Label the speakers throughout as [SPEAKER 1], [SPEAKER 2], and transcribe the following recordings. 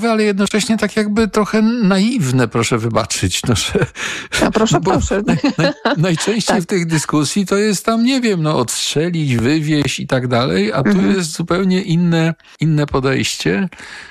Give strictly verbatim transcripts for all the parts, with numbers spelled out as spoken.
[SPEAKER 1] ale jednocześnie tak jakby trochę naiwne, proszę wybaczyć. No, że,
[SPEAKER 2] ja proszę,
[SPEAKER 1] no
[SPEAKER 2] proszę.
[SPEAKER 1] Naj, naj, najczęściej tak. w tych dyskusji to jest tam, nie wiem, no odstrzelić, wywieźć i tak dalej, a tu mhm. jest zupełnie inne, inne podejście.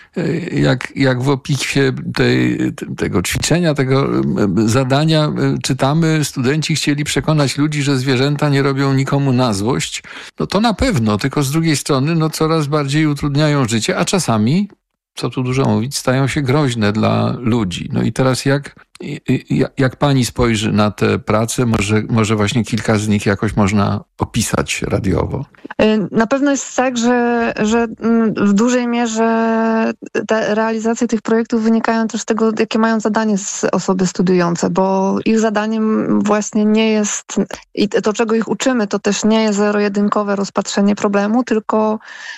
[SPEAKER 1] Jak, jak w opisie tej, tego ćwiczenia, tego zadania czytamy, studenci chcieli przekonać ludzi, że zwierzęta nie robią nikomu na złość, no to na pewno, tylko z drugiej strony no coraz bardziej utrudniają życie, a czasami, co tu dużo mówić, stają się groźne dla ludzi. No i teraz jak, jak pani spojrzy na te prace, może, może właśnie kilka z nich jakoś można opisać radiowo?
[SPEAKER 2] Na pewno jest tak, że, że w dużej mierze te realizacje tych projektów wynikają też z tego, jakie mają zadanie osoby studiujące, bo ich zadaniem właśnie nie jest, i to czego ich uczymy, to też nie jest zero-jedynkowe rozpatrzenie problemu, tylko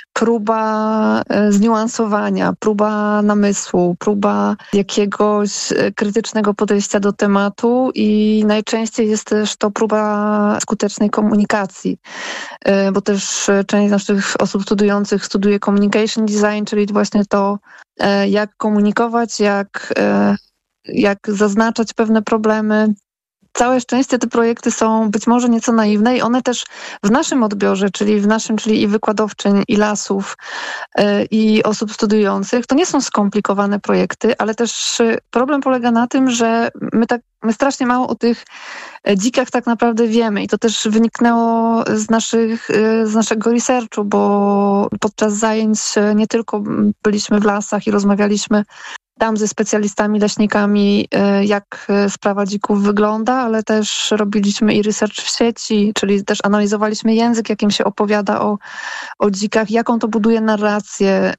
[SPEAKER 2] próba zniuansowania, próba namysłu, próba jakiegoś krytycznego podejścia do tematu i najczęściej jest też to próba skutecznej komunikacji, bo też część naszych osób studiujących studiuje communication design, czyli właśnie to, jak komunikować, jak, jak zaznaczać pewne problemy. Całe szczęście te projekty są być może nieco naiwne i one też w naszym odbiorze, czyli w naszym, czyli i wykładowczyń, i lasów, yy, i osób studiujących, to nie są skomplikowane projekty, ale też problem polega na tym, że my tak my strasznie mało o tych dzikach tak naprawdę wiemy i to też wyniknęło z, naszych, z naszego researchu, bo podczas zajęć nie tylko byliśmy w lasach i rozmawialiśmy tam ze specjalistami, leśnikami, jak sprawa dzików wygląda, ale też robiliśmy i research w sieci, czyli też analizowaliśmy język, jakim się opowiada o, o dzikach, jaką to buduje narrację.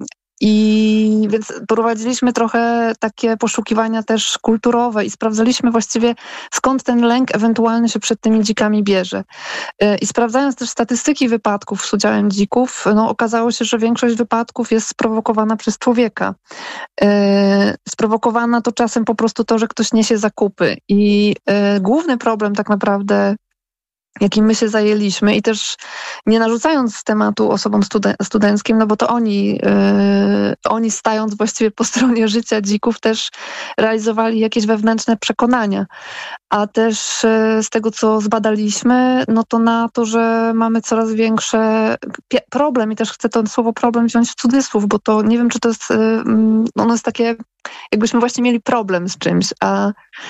[SPEAKER 2] I więc prowadziliśmy trochę takie poszukiwania też kulturowe i sprawdzaliśmy właściwie, skąd ten lęk ewentualnie się przed tymi dzikami bierze. I sprawdzając też statystyki wypadków z udziałem dzików, no okazało się, że większość wypadków jest sprowokowana przez człowieka. Sprowokowana to czasem po prostu to, że ktoś niesie zakupy. I główny problem tak naprawdę, jakim my się zajęliśmy i też nie narzucając tematu osobom studen- studenckim, no bo to oni, yy, oni stając właściwie po stronie życia dzików też realizowali jakieś wewnętrzne przekonania. A też yy, z tego, co zbadaliśmy, no to na to, że mamy coraz większe pie- problem i też chcę to słowo problem wziąć w cudzysłów, bo to nie wiem, czy to jest, yy, ono jest takie, jakbyśmy właśnie mieli problem z czymś, a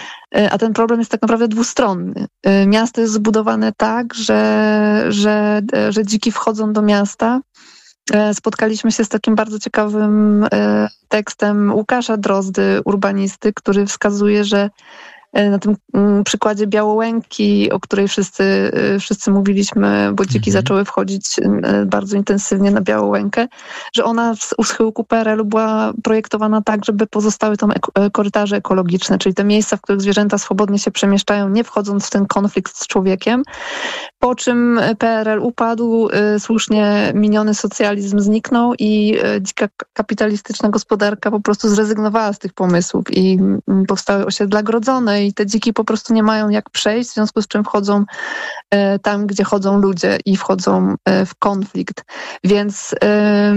[SPEAKER 2] A ten problem jest tak naprawdę dwustronny. Miasto jest zbudowane tak, że, że, że dziki wchodzą do miasta. Spotkaliśmy się z takim bardzo ciekawym tekstem Łukasza Drozdy, urbanisty, który wskazuje, że na tym przykładzie Białołęki, o której wszyscy, wszyscy mówiliśmy, bo dziki mhm. zaczęły wchodzić bardzo intensywnie na Białołękę, że ona u schyłku P R L-u była projektowana tak, żeby pozostały tam ek- korytarze ekologiczne, czyli te miejsca, w których zwierzęta swobodnie się przemieszczają, nie wchodząc w ten konflikt z człowiekiem. Po czym P R L upadł, słusznie miniony socjalizm zniknął i dzika kapitalistyczna gospodarka po prostu zrezygnowała z tych pomysłów i powstały osiedla grodzone i te dziki po prostu nie mają jak przejść, w związku z czym wchodzą e, tam, gdzie chodzą ludzie i wchodzą e, w konflikt. Więc, e,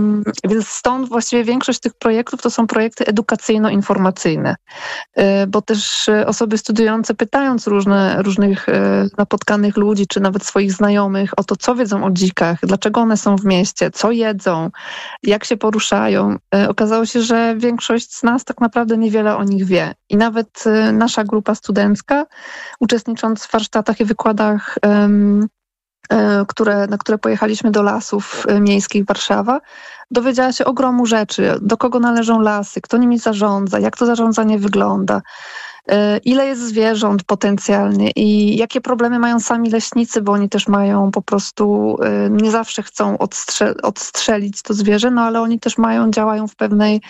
[SPEAKER 2] więc stąd właściwie większość tych projektów to są projekty edukacyjno-informacyjne, e, bo też osoby studiujące, pytając różne, różnych e, napotkanych ludzi, czy nawet swoich znajomych o to, co wiedzą o dzikach, dlaczego one są w mieście, co jedzą, jak się poruszają, e, okazało się, że większość z nas tak naprawdę niewiele o nich wie. I nawet e, nasza grupa studencka, uczestnicząc w warsztatach i wykładach, um, e, które, na które pojechaliśmy do lasów miejskich Warszawa, dowiedziała się ogromu rzeczy, do kogo należą lasy, kto nimi zarządza, jak to zarządzanie wygląda, ile jest zwierząt potencjalnie i jakie problemy mają sami leśnicy, bo oni też mają po prostu, nie zawsze chcą odstrze- odstrzelić to zwierzę, no ale oni też mają, działają w pewnej,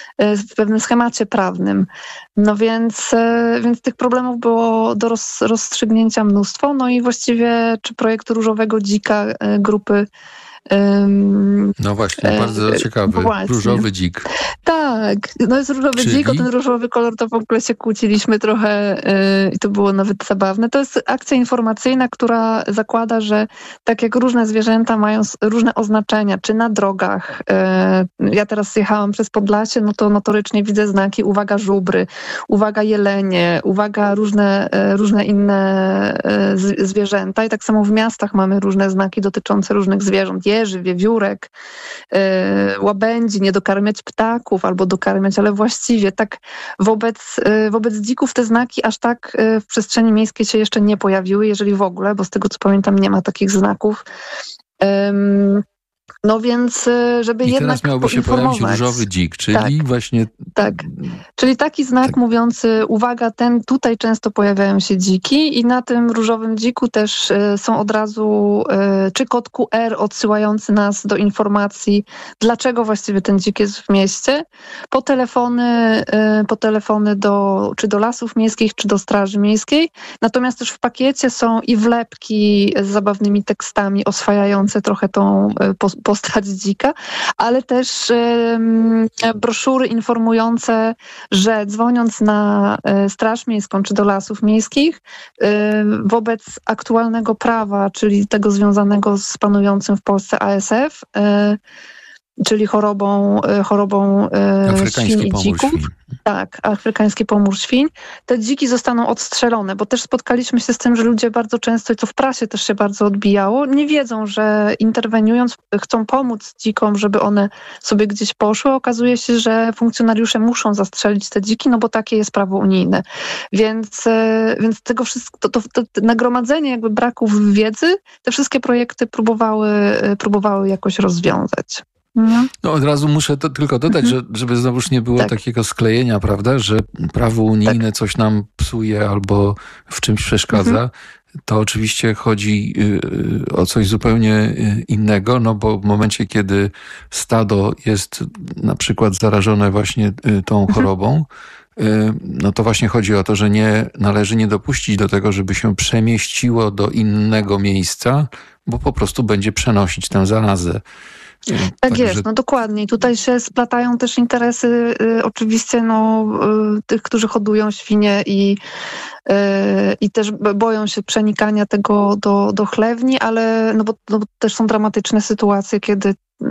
[SPEAKER 2] w pewnym schemacie prawnym. No więc, więc tych problemów było do roz- rozstrzygnięcia mnóstwo, no i właściwie czy projekt Różowego Dzika grupy
[SPEAKER 1] No właśnie, bardzo ciekawy,
[SPEAKER 2] właśnie.
[SPEAKER 1] Różowy Dzik.
[SPEAKER 2] Tak, Tak, no jest różowy
[SPEAKER 1] Czyli?
[SPEAKER 2] dzik, o ten różowy kolor to w ogóle się kłóciliśmy trochę yy, i to było nawet zabawne. To jest akcja informacyjna, która zakłada, że tak jak różne zwierzęta mają różne oznaczenia, czy na drogach. Yy, ja teraz jechałam przez Podlasie, no to notorycznie widzę znaki uwaga żubry, uwaga jelenie, uwaga różne, yy, różne inne yy, z, zwierzęta i tak samo w miastach mamy różne znaki dotyczące różnych zwierząt, jeży, wiewiórek, yy, łabędzi, nie dokarmiać ptaków albo dokarmiać, ale właściwie tak wobec, wobec dzików te znaki aż tak w przestrzeni miejskiej się jeszcze nie pojawiły, jeżeli w ogóle, bo z tego co pamiętam nie ma takich znaków. Um, No więc, żeby
[SPEAKER 1] I
[SPEAKER 2] jednak
[SPEAKER 1] teraz miałby się pojawić różowy dzik, czyli
[SPEAKER 2] tak,
[SPEAKER 1] właśnie...
[SPEAKER 2] Tak, czyli taki znak tak. mówiący uwaga, ten tutaj często pojawiają się dziki i na tym różowym dziku też y, są od razu y, czy kod Q R odsyłający nas do informacji, dlaczego właściwie ten dzik jest w mieście, po telefony, y, po telefony do, czy do lasów miejskich, czy do straży miejskiej. Natomiast też w pakiecie są i wlepki z zabawnymi tekstami oswajające trochę tą y, postać dzika, ale też y, broszury informujące, że dzwoniąc na Straż Miejską czy do Lasów Miejskich wobec aktualnego prawa, czyli tego związanego z panującym w Polsce A S F, czyli chorobą, chorobą świń i dzików. Świń. Tak, afrykański pomór świń. Te dziki zostaną odstrzelone, bo też spotkaliśmy się z tym, że ludzie bardzo często, i to w prasie też się bardzo odbijało, nie wiedzą, że interweniując chcą pomóc dzikom, żeby one sobie gdzieś poszły. Okazuje się, że funkcjonariusze muszą zastrzelić te dziki, no bo takie jest prawo unijne. Więc, więc tego wszystko, to, to, to nagromadzenie jakby braków wiedzy, te wszystkie projekty próbowały, próbowały jakoś rozwiązać. No.
[SPEAKER 1] no od razu muszę to tylko dodać, mhm. że, żeby znowuż nie było tak. takiego sklejenia, prawda, że prawo unijne tak. coś nam psuje albo w czymś przeszkadza. Mhm. To oczywiście chodzi o coś zupełnie innego, no bo w momencie, kiedy stado jest na przykład zarażone właśnie tą chorobą, mhm. no to właśnie chodzi o to, że nie należy nie dopuścić do tego, żeby się przemieściło do innego miejsca, bo po prostu będzie przenosić tę zarazę.
[SPEAKER 2] Tak Także... jest, no dokładnie. Tutaj się splatają też interesy y, oczywiście no, y, tych, którzy hodują świnie i, y, i też boją się przenikania tego do, do chlewni, ale no bo, no bo też są dramatyczne sytuacje, kiedy y,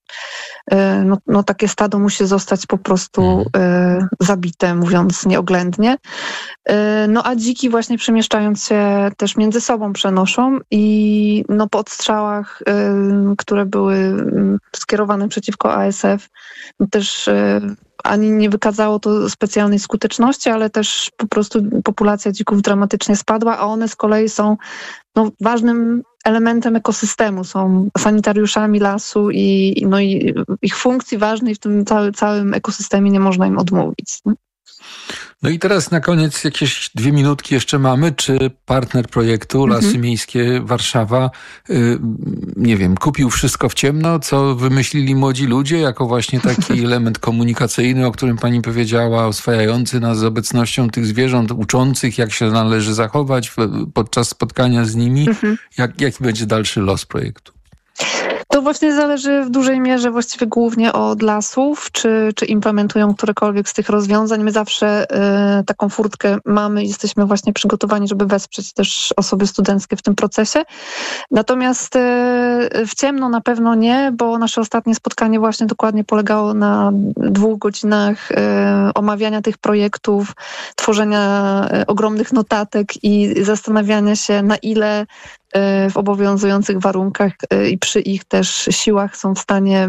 [SPEAKER 2] No, no takie stado musi zostać po prostu y, zabite, mówiąc nieoględnie. Y, no a dziki właśnie przemieszczając się też między sobą przenoszą i no po odstrzałach, y, które były y, skierowane przeciwko A S F, też y, ani nie wykazało to specjalnej skuteczności, ale też po prostu populacja dzików dramatycznie spadła, a one z kolei są no, ważnym elementem ekosystemu, są sanitariuszami lasu i, no, i ich funkcji ważnej w tym cały, całym ekosystemie nie można im odmówić. Nie?
[SPEAKER 1] No i teraz na koniec jakieś dwie minutki jeszcze mamy. Czy partner projektu Lasy mhm. Miejskie Warszawa, yy, nie wiem, kupił wszystko w ciemno, co wymyślili młodzi ludzie, jako właśnie taki element komunikacyjny, o którym pani powiedziała, oswajający nas z obecnością tych zwierząt, uczących, jak się należy zachować w, podczas spotkania z nimi? Mhm. Jak, jaki będzie dalszy los projektu?
[SPEAKER 2] To właśnie zależy w dużej mierze właściwie głównie od lasów, czy, czy implementują którekolwiek z tych rozwiązań. My zawsze y, taką furtkę mamy i jesteśmy właśnie przygotowani, żeby wesprzeć też osoby studenckie w tym procesie. Natomiast y, w ciemno na pewno nie, bo nasze ostatnie spotkanie właśnie dokładnie polegało na dwóch godzinach y, omawiania tych projektów, tworzenia y, ogromnych notatek i zastanawiania się, na ile w obowiązujących warunkach i przy ich też siłach są w stanie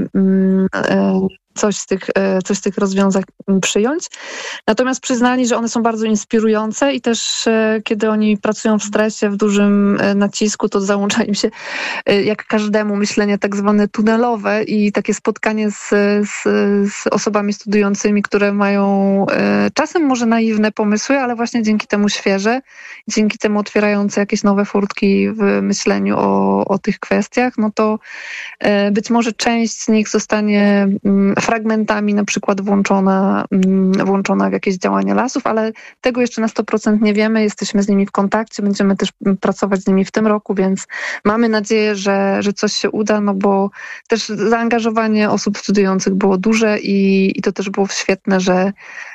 [SPEAKER 2] coś z tych, coś z tych rozwiązań przyjąć. Natomiast przyznali, że one są bardzo inspirujące i też kiedy oni pracują w stresie, w dużym nacisku, to załącza im się jak każdemu myślenie tak zwane tunelowe i takie spotkanie z, z, z osobami studiującymi, które mają czasem może naiwne pomysły, ale właśnie dzięki temu świeże, dzięki temu otwierające jakieś nowe furtki w myśleniu o, o tych kwestiach, no to być może część z nich zostanie fragmentami na przykład włączona, włączona w jakieś działania lasów, ale tego jeszcze na sto procent nie wiemy. Jesteśmy z nimi w kontakcie, będziemy też pracować z nimi w tym roku, więc mamy nadzieję, że, że coś się uda, no bo też zaangażowanie osób studiujących było duże i, i to też było świetne, że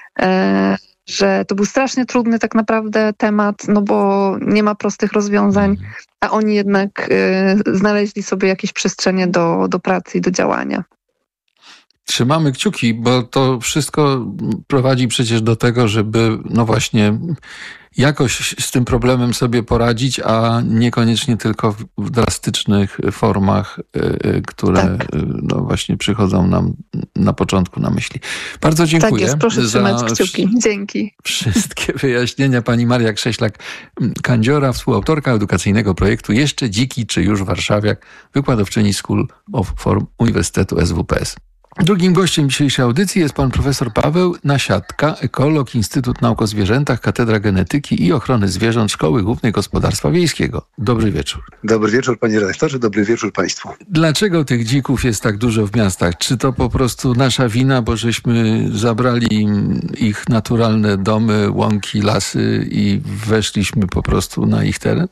[SPEAKER 2] e, że to był strasznie trudny tak naprawdę temat, no bo nie ma prostych rozwiązań, a oni jednak y, znaleźli sobie jakieś przestrzenie do, do pracy i do działania.
[SPEAKER 1] Trzymamy kciuki, bo to wszystko prowadzi przecież do tego, żeby no właśnie jakoś z tym problemem sobie poradzić, a niekoniecznie tylko w drastycznych formach, które tak. no właśnie przychodzą nam na początku na myśli. Bardzo dziękuję.
[SPEAKER 2] Tak jest, proszę trzymać kciuki. Dzięki.
[SPEAKER 1] Wszystkie wyjaśnienia. Pani Maria Krześlak-Kandziora, współautorka edukacyjnego projektu Jeszcze dziki czy już warszawiak, wykładowczyni School of Form Uniwersytetu S W P S. Drugim gościem dzisiejszej audycji jest pan profesor Paweł Nasiadka, ekolog, Instytut Nauk o Zwierzętach, Katedra Genetyki i Ochrony Zwierząt Szkoły Głównej Gospodarstwa Wiejskiego. Dobry wieczór.
[SPEAKER 3] Dobry wieczór, panie redaktorze, dobry wieczór państwu.
[SPEAKER 1] Dlaczego tych dzików jest tak dużo w miastach? Czy to po prostu nasza wina, bo żeśmy zabrali im ich naturalne domy, łąki, lasy i weszliśmy po prostu na ich teren?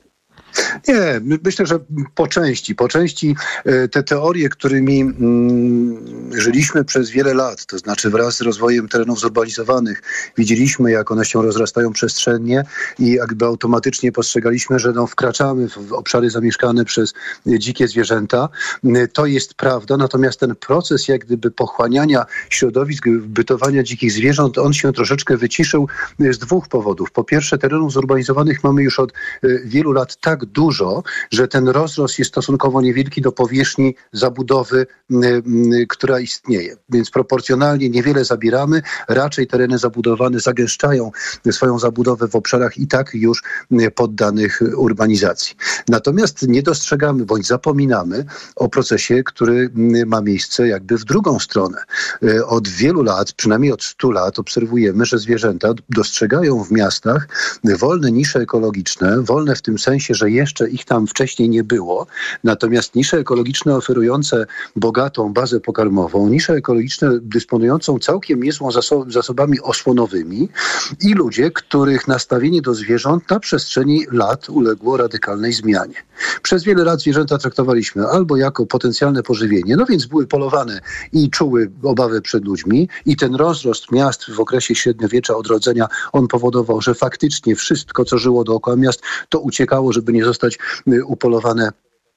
[SPEAKER 3] Nie, myślę, że po części. Po części te teorie, którymi mm, żyliśmy przez wiele lat, to znaczy wraz z rozwojem terenów zurbanizowanych, widzieliśmy, jak one się rozrastają przestrzennie i jakby automatycznie postrzegaliśmy, że no, wkraczamy w obszary zamieszkane przez dzikie zwierzęta. To jest prawda, natomiast ten proces jak gdyby pochłaniania środowisk, bytowania dzikich zwierząt, on się troszeczkę wyciszył z dwóch powodów. Po pierwsze, terenów zurbanizowanych mamy już od wielu lat tak dużo, że ten rozrost jest stosunkowo niewielki do powierzchni zabudowy, która istnieje. Więc proporcjonalnie niewiele zabieramy, raczej tereny zabudowane zagęszczają swoją zabudowę w obszarach i tak już poddanych urbanizacji. Natomiast nie dostrzegamy bądź zapominamy o procesie, który ma miejsce jakby w drugą stronę. Od wielu lat, przynajmniej od stu lat obserwujemy, że zwierzęta dostrzegają w miastach wolne nisze ekologiczne, wolne w tym sensie, że jeszcze ich tam wcześniej nie było, natomiast nisze ekologiczne oferujące bogatą bazę pokarmową, nisze ekologiczne dysponującą całkiem niezłą zaso- zasobami osłonowymi i ludzie, których nastawienie do zwierząt na przestrzeni lat uległo radykalnej zmianie. Przez wiele lat zwierzęta traktowaliśmy albo jako potencjalne pożywienie, no więc były polowane i czuły obawę przed ludźmi i ten rozrost miast w okresie średniowiecza, odrodzenia, on powodował, że faktycznie wszystko, co żyło dookoła miast, to uciekało, żeby nie zostać upolowane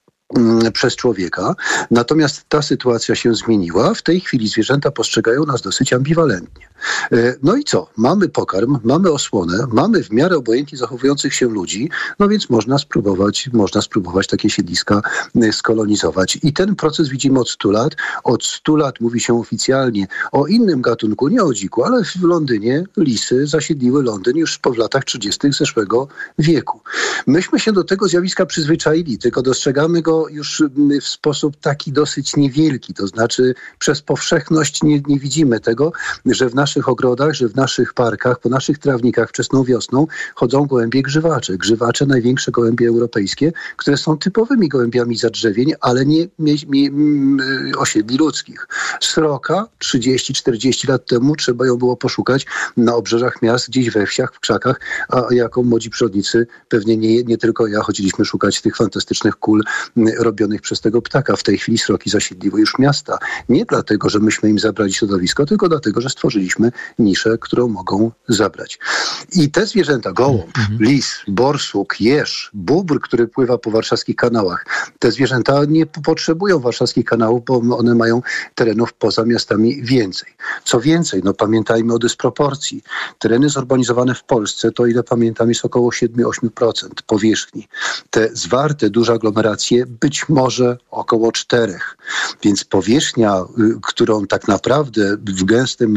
[SPEAKER 3] przez człowieka. Natomiast ta sytuacja się zmieniła. W tej chwili zwierzęta postrzegają nas dosyć ambiwalentnie. No i co? Mamy pokarm, mamy osłonę, mamy w miarę obojętnie zachowujących się ludzi, no więc można spróbować, można spróbować takie siedliska skolonizować. I ten proces widzimy od stu lat. Od stu lat mówi się oficjalnie o innym gatunku, nie o dziku, ale w Londynie lisy zasiedliły Londyn już po w latach trzydziestych zeszłego wieku. Myśmy się do tego zjawiska przyzwyczaili, tylko dostrzegamy go już w sposób taki dosyć niewielki, to znaczy przez powszechność nie, nie widzimy tego, że w naszych ogrodach, że w naszych parkach, po naszych trawnikach wczesną wiosną chodzą gołębie grzywacze. Grzywacze największe gołębie europejskie, które są typowymi gołębiami zadrzewień, ale nie, nie, nie osiedli ludzkich. Sroka trzydzieści czterdzieści lat temu trzeba ją było poszukać na obrzeżach miast, gdzieś we wsiach, w krzakach, a jako młodzi przyrodnicy, pewnie nie, nie tylko ja, chodziliśmy szukać tych fantastycznych kul robionych przez tego ptaka. W tej chwili sroki zasiedliły już miasta. Nie dlatego, że myśmy im zabrali środowisko, tylko dlatego, że stworzyliśmy niszę, którą mogą zabrać. I te zwierzęta, gołąb, mhm. lis, borsuk, jeż, bóbr, który pływa po warszawskich kanałach, te zwierzęta nie potrzebują warszawskich kanałów, bo one mają terenów poza miastami więcej. Co więcej, no pamiętajmy o dysproporcji. Tereny zurbanizowane w Polsce, to ile pamiętam, jest około siedem do ośmiu procent powierzchni. Te zwarte, duże aglomeracje być może około czterech. Więc powierzchnia, którą tak naprawdę w gęstym zagęszczeniu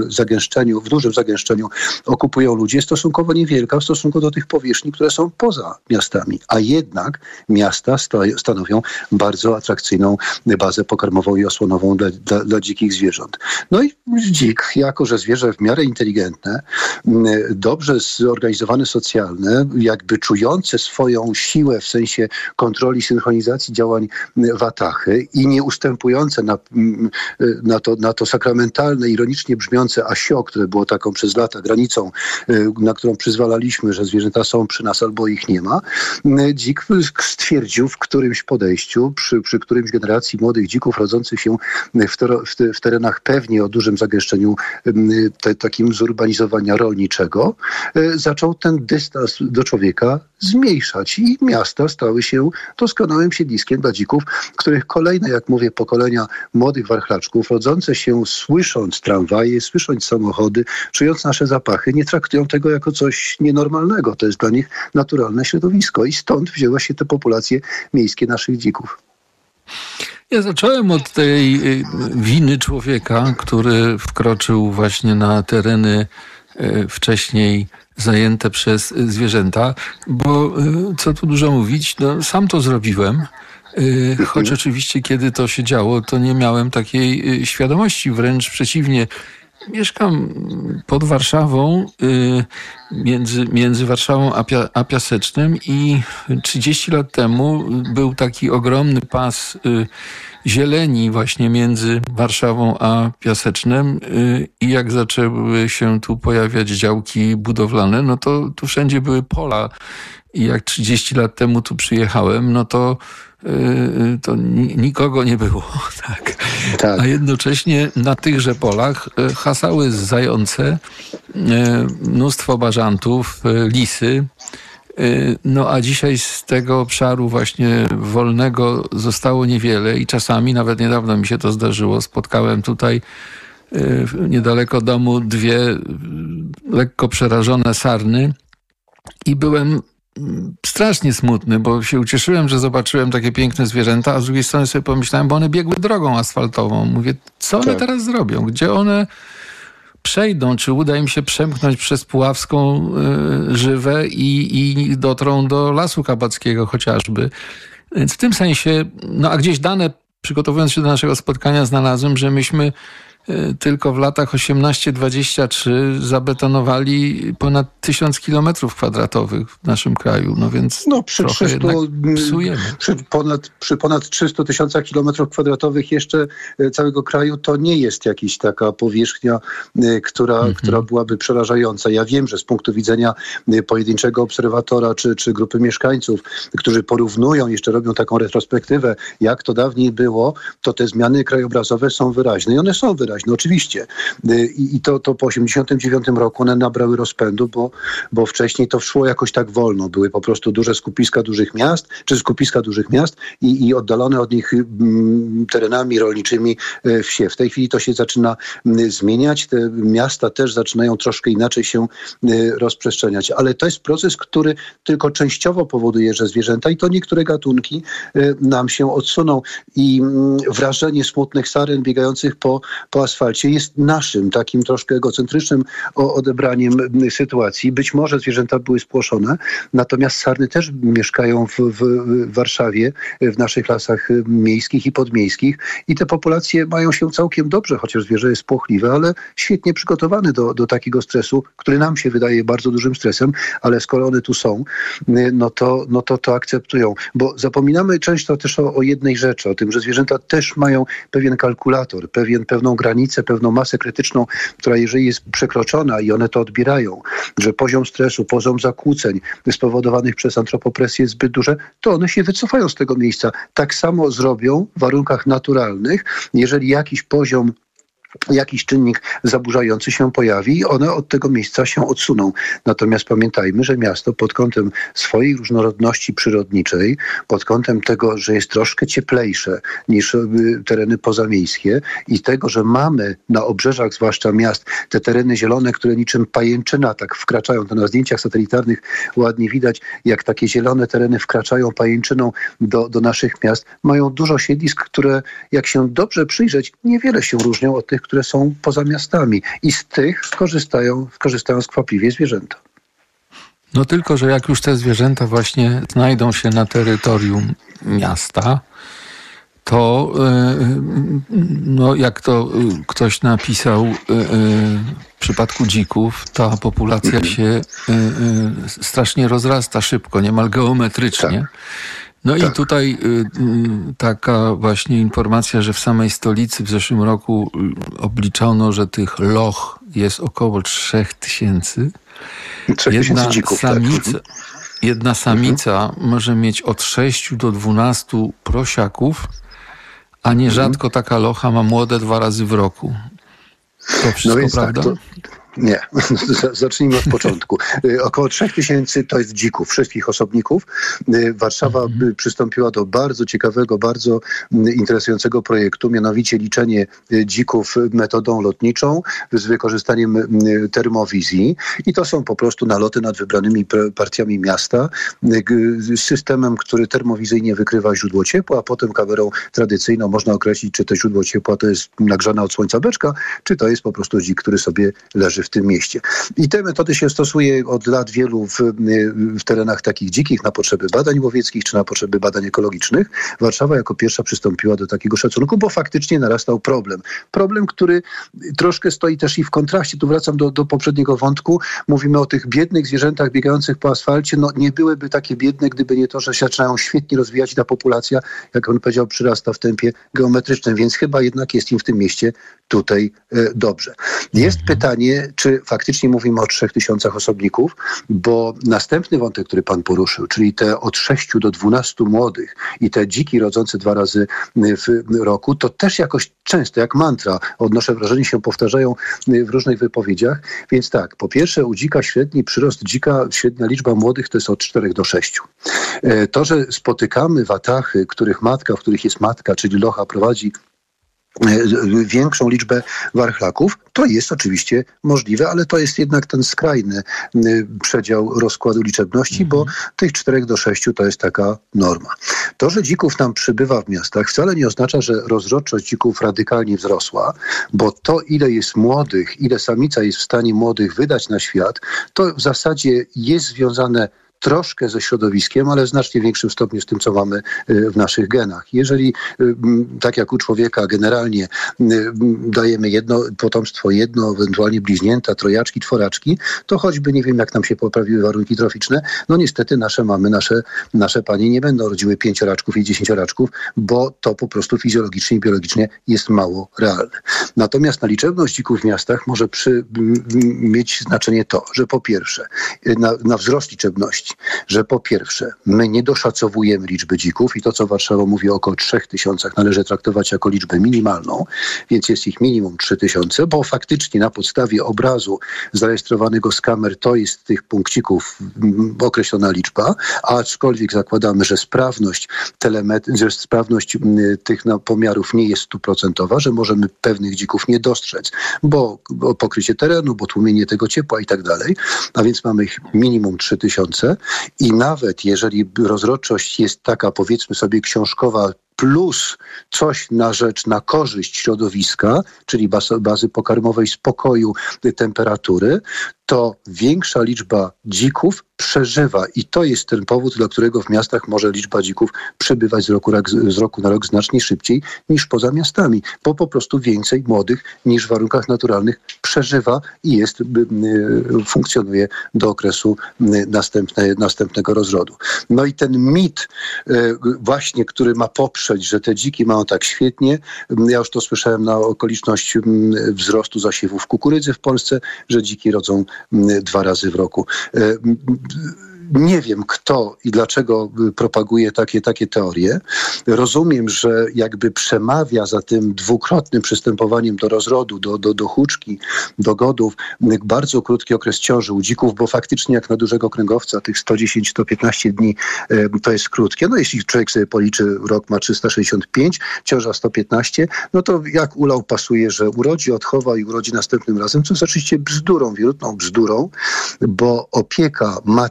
[SPEAKER 3] zagęszczeniu, w dużym zagęszczeniu okupują ludzie, jest stosunkowo niewielka w stosunku do tych powierzchni, które są poza miastami. A jednak miasta stanowią bardzo atrakcyjną bazę pokarmową i osłonową dla, dla, dla dzikich zwierząt. No i dzik, jako że zwierzę w miarę inteligentne, dobrze zorganizowane socjalne, jakby czujące swoją siłę w sensie kontroli, synchronizacji działań watachy i nie ustępujące na, na, to, na to sakramentalne, ironicznie brzmiące asio, które było taką przez lata granicą, na którą przyzwalaliśmy, że zwierzęta są przy nas albo ich nie ma. Dzik stwierdził w którymś podejściu, przy, przy którymś generacji młodych dzików rodzących się w, tero, w, te, w terenach pewnie o dużym zagęszczeniu te, takim zurbanizowania rolniczego, zaczął ten dystans do człowieka zmniejszać i miasta stały się doskonałym siedliskiem dla dzików, których kolejne, jak mówię, pokolenia młodych warchlaczków, rodzące się słysząc tramwaje, słysząc samochody, czując nasze zapachy, nie traktują tego jako coś nienormalnego. To jest dla nich naturalne środowisko i stąd wzięła się te populacje miejskie naszych dzików.
[SPEAKER 1] Ja zacząłem od tej winy człowieka, który wkroczył właśnie na tereny wcześniej zajęte przez zwierzęta, bo co tu dużo mówić, no, sam to zrobiłem, choć oczywiście kiedy to się działo, to nie miałem takiej świadomości, wręcz przeciwnie. Mieszkam pod Warszawą, między, między Warszawą a, Pia, a Piasecznem i trzydzieści lat temu był taki ogromny pas zieleni właśnie między Warszawą a Piasecznem i jak zaczęły się tu pojawiać działki budowlane, no to tu wszędzie były pola i jak trzydzieści lat temu tu przyjechałem, no to to nikogo nie było, tak. tak. A jednocześnie na tychże polach hasały zające, mnóstwo bażantów, lisy. No a dzisiaj z tego obszaru właśnie wolnego zostało niewiele i czasami, nawet niedawno mi się to zdarzyło, spotkałem tutaj niedaleko domu dwie lekko przerażone sarny i byłem strasznie smutny, bo się ucieszyłem, że zobaczyłem takie piękne zwierzęta, a z drugiej strony sobie pomyślałem, bo one biegły drogą asfaltową. Mówię, co one tak. teraz zrobią? Gdzie one przejdą? Czy uda im się przemknąć przez Puławską y, żywę i, i dotrą do Lasu Kabackiego chociażby? Więc w tym sensie, no a gdzieś dane, przygotowując się do naszego spotkania, znalazłem, że myśmy tylko w latach osiemnaście dwadzieścia trzy zabetonowali ponad tysiąc kilometrów kwadratowych w naszym kraju, no więc no, przy trochę trzystu, psujemy.
[SPEAKER 3] Przy ponad, przy ponad trzystu tysiącach kilometrów kwadratowych jeszcze całego kraju to nie jest jakaś taka powierzchnia, która, mhm. która byłaby przerażająca. Ja wiem, że z punktu widzenia pojedynczego obserwatora czy, czy grupy mieszkańców, którzy porównują, jeszcze robią taką retrospektywę, jak to dawniej było, to te zmiany krajobrazowe są wyraźne i one są wyraźne. No oczywiście. I, i to, to po osiemdziesiątym dziewiątym roku one nabrały rozpędu, bo, bo wcześniej to szło jakoś tak wolno. Były po prostu duże skupiska dużych miast, czy skupiska dużych miast i, i oddalone od nich m, terenami rolniczymi wsie. W tej chwili to się zaczyna m, zmieniać. Te miasta też zaczynają troszkę inaczej się m, rozprzestrzeniać. Ale to jest proces, który tylko częściowo powoduje, że zwierzęta i to niektóre gatunki m, nam się odsuną. I m, wrażenie smutnych saren biegających po, po asfalcie jest naszym, takim troszkę egocentrycznym odebraniem sytuacji. Być może zwierzęta były spłoszone, natomiast sarny też mieszkają w, w Warszawie, w naszych lasach miejskich i podmiejskich i te populacje mają się całkiem dobrze, chociaż zwierzę jest płochliwe, ale świetnie przygotowane do, do takiego stresu, który nam się wydaje bardzo dużym stresem, ale skoro one tu są, no to, no to to akceptują. Bo zapominamy często też o, o jednej rzeczy, o tym, że zwierzęta też mają pewien kalkulator, pewien, pewną granicę, pewną masę krytyczną, która jeżeli jest przekroczona i one to odbierają, że poziom stresu, poziom zakłóceń spowodowanych przez antropopresję jest zbyt duże, to one się wycofają z tego miejsca. Tak samo zrobią w warunkach naturalnych, jeżeli jakiś poziom jakiś czynnik zaburzający się pojawi, one od tego miejsca się odsuną. Natomiast pamiętajmy, że miasto pod kątem swojej różnorodności przyrodniczej, pod kątem tego, że jest troszkę cieplejsze niż tereny pozamiejskie i tego, że mamy na obrzeżach, zwłaszcza miast, te tereny zielone, które niczym pajęczyna tak wkraczają. To na zdjęciach satelitarnych ładnie widać, jak takie zielone tereny wkraczają pajęczyną do, do naszych miast. Mają dużo siedlisk, które jak się dobrze przyjrzeć, niewiele się różnią od tych, tych, które są poza miastami. I z tych korzystają, korzystają skwapliwie zwierzęta.
[SPEAKER 1] No tylko, że jak już te zwierzęta właśnie znajdą się na terytorium miasta, to no jak to ktoś napisał, w przypadku dzików ta populacja się strasznie rozrasta szybko, niemal geometrycznie.
[SPEAKER 3] Tak.
[SPEAKER 1] No
[SPEAKER 3] tak.
[SPEAKER 1] i tutaj taka właśnie informacja, że w samej stolicy w zeszłym roku obliczono, że tych loch jest około trzech tysięcy. Jedna
[SPEAKER 3] dzików,
[SPEAKER 1] samica,
[SPEAKER 3] tak.
[SPEAKER 1] jedna samica mhm. może mieć od sześciu do dwunastu prosiaków, a nierzadko mhm. taka locha ma młode dwa razy w roku. To wszystko,
[SPEAKER 3] no więc
[SPEAKER 1] prawda?
[SPEAKER 3] Tak, to... Nie, zacznijmy od początku. Około trzech tysięcy to jest dzików, wszystkich osobników. Warszawa mm-hmm. przystąpiła do bardzo ciekawego, bardzo interesującego projektu, mianowicie liczenie dzików metodą lotniczą z wykorzystaniem termowizji. I to są po prostu naloty nad wybranymi partiami miasta z systemem, który termowizyjnie wykrywa źródło ciepła, a potem kamerą tradycyjną można określić, czy to źródło ciepła to jest nagrzana od słońca beczka, czy to jest po prostu dzik, który sobie leży w tym mieście. I te metody się stosuje od lat wielu w, w terenach takich dzikich na potrzeby badań łowieckich czy na potrzeby badań ekologicznych. Warszawa jako pierwsza przystąpiła do takiego szacunku, bo faktycznie narastał problem. Problem, który troszkę stoi też i w kontraście. Tu wracam do, do poprzedniego wątku. Mówimy o tych biednych zwierzętach biegających po asfalcie. No nie byłyby takie biedne, gdyby nie to, że się zaczynają świetnie rozwijać i ta populacja, jak on powiedział, przyrasta w tempie geometrycznym, więc chyba jednak jest im w tym mieście tutaj e, dobrze. Jest mhm. pytanie, czy faktycznie mówimy o trzech tysiącach osobników, bo następny wątek, który pan poruszył, czyli te od sześciu do dwunastu młodych i te dziki rodzące dwa razy w roku, to też jakoś często, jak mantra, odnoszę wrażenie, się powtarzają w różnych wypowiedziach. Więc tak, po pierwsze u dzika średni przyrost dzika, średnia liczba młodych to jest od czterech do sześciu. To, że spotykamy watachy, których matka, w których jest matka, czyli locha prowadzi większą liczbę warchlaków, to jest oczywiście możliwe, ale to jest jednak ten skrajny przedział rozkładu liczebności, bo tych czterech do sześciu to jest taka norma. To, że dzików nam przybywa w miastach, wcale nie oznacza, że rozrodczość dzików radykalnie wzrosła, bo to, ile jest młodych, ile samica jest w stanie młodych wydać na świat, to w zasadzie jest związane troszkę ze środowiskiem, ale w znacznie większym stopniu z tym, co mamy w naszych genach. Jeżeli, tak jak u człowieka, generalnie dajemy jedno potomstwo, jedno, ewentualnie bliźnięta, trojaczki, czworaczki, to choćby nie wiem, jak nam się poprawiły warunki troficzne, no niestety nasze mamy, nasze, nasze panie nie będą rodziły pięcioraczków i dziesięcioraczków, bo to po prostu fizjologicznie i biologicznie jest mało realne. Natomiast na liczebność dzików w miastach może przy, mieć znaczenie to, że po pierwsze, na, na wzrost liczebności, że po pierwsze, my nie doszacowujemy liczby dzików i to, co Warszawa mówi o około trzech tysiącach, należy traktować jako liczbę minimalną, więc jest ich minimum trzy tysiące, bo faktycznie na podstawie obrazu zarejestrowanego z kamer to jest tych punkcików określona liczba, a aczkolwiek zakładamy, że sprawność telemet- że sprawność tych pomiarów nie jest stuprocentowa, że możemy pewnych dzików nie dostrzec, bo pokrycie terenu, bo tłumienie tego ciepła i tak dalej, a więc mamy ich minimum trzy tysiące. I nawet jeżeli rozrodczość jest taka, powiedzmy sobie, książkowa, plus coś na rzecz, na korzyść środowiska, czyli bazy, bazy pokarmowej, spokoju, temperatury, to większa liczba dzików przeżywa. I to jest ten powód, dla którego w miastach może liczba dzików przybywać z roku, z roku na rok znacznie szybciej niż poza miastami, bo po prostu więcej młodych niż w warunkach naturalnych przeżywa i jest, funkcjonuje do okresu następne, następnego rozrodu. No i ten mit właśnie, który ma poprzeć, że te dziki mają tak świetnie, ja już to słyszałem na okoliczność wzrostu zasiewów kukurydzy w Polsce, że dziki rodzą dwa razy w roku. Nie wiem, kto i dlaczego propaguje takie, takie teorie. Rozumiem, że jakby przemawia za tym dwukrotnym przystępowaniem do rozrodu, do, do, do huczki, do godów, bardzo krótki okres ciąży u dzików, bo faktycznie jak na dużego kręgowca tych sto dziesięć do stu piętnastu dni to jest krótkie. No jeśli człowiek sobie policzy, rok ma trzysta sześćdziesiąt pięć, ciąża sto piętnaście, no to jak ulał pasuje, że urodzi, odchowa i urodzi następnym razem, co jest oczywiście bzdurą, wierutną bzdurą, bo opieka matki nad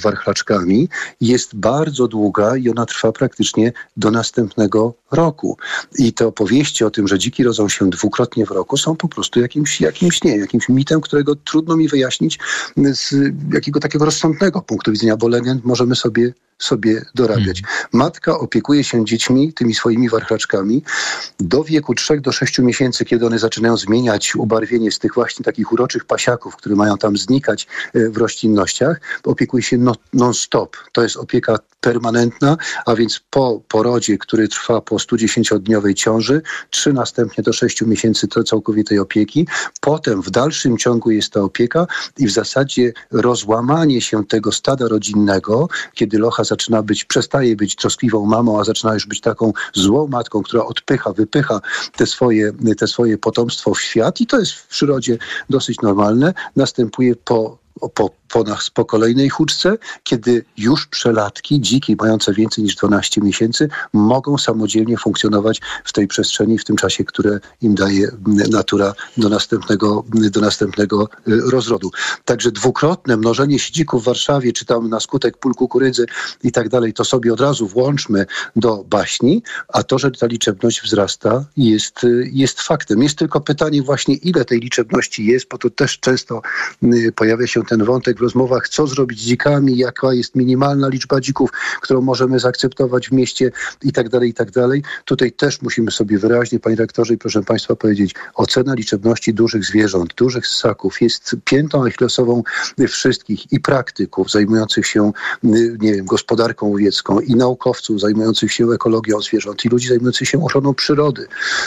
[SPEAKER 3] warchlaczkami jest bardzo długa i ona trwa praktycznie do następnego roku. I te opowieści o tym, że dziki rodzą się dwukrotnie w roku, są po prostu jakimś, jakimś nie, jakimś mitem, którego trudno mi wyjaśnić z jakiego takiego rozsądnego punktu widzenia, bo legend możemy sobie sobie dorabiać. Matka opiekuje się dziećmi, tymi swoimi warchlaczkami do wieku trzech do sześciu miesięcy, kiedy one zaczynają zmieniać ubarwienie z tych właśnie takich uroczych pasiaków, które mają tam znikać w roślinnościach. Opiekuje się no, non-stop. To jest opieka permanentna, a więc po porodzie, który trwa po studziesięciodniowej ciąży, trzy następnie do sześciu miesięcy to całkowitej opieki. Potem w dalszym ciągu jest ta opieka i w zasadzie rozłamanie się tego stada rodzinnego, kiedy locha zaczyna być, przestaje być troskliwą mamą, a zaczyna już być taką złą matką, która odpycha, wypycha te swoje, te swoje potomstwo w świat i to jest w przyrodzie dosyć normalne. Następuje po Po, po, nas, po kolejnej huczce, kiedy już przelatki, dziki mające więcej niż dwanaście miesięcy, mogą samodzielnie funkcjonować w tej przestrzeni, w tym czasie, które im daje natura do następnego, do następnego rozrodu. Także dwukrotne mnożenie się dzików w Warszawie, czy tam na skutek pól kukurydzy i tak dalej, to sobie od razu włączmy do baśni, a to, że ta liczebność wzrasta, jest, jest faktem. Jest tylko pytanie właśnie, ile tej liczebności jest, bo to też często pojawia się ten wątek w rozmowach, co zrobić z dzikami, jaka jest minimalna liczba dzików, którą możemy zaakceptować w mieście i tak dalej, i tak dalej. Tutaj też musimy sobie wyraźnie, panie rektorze i proszę państwa, powiedzieć, ocena liczebności dużych zwierząt, dużych ssaków jest piętą achillesową wszystkich i praktyków zajmujących się, nie wiem, gospodarką łowiecką i naukowców zajmujących się ekologią zwierząt i ludzi zajmujących się ochroną przyrody,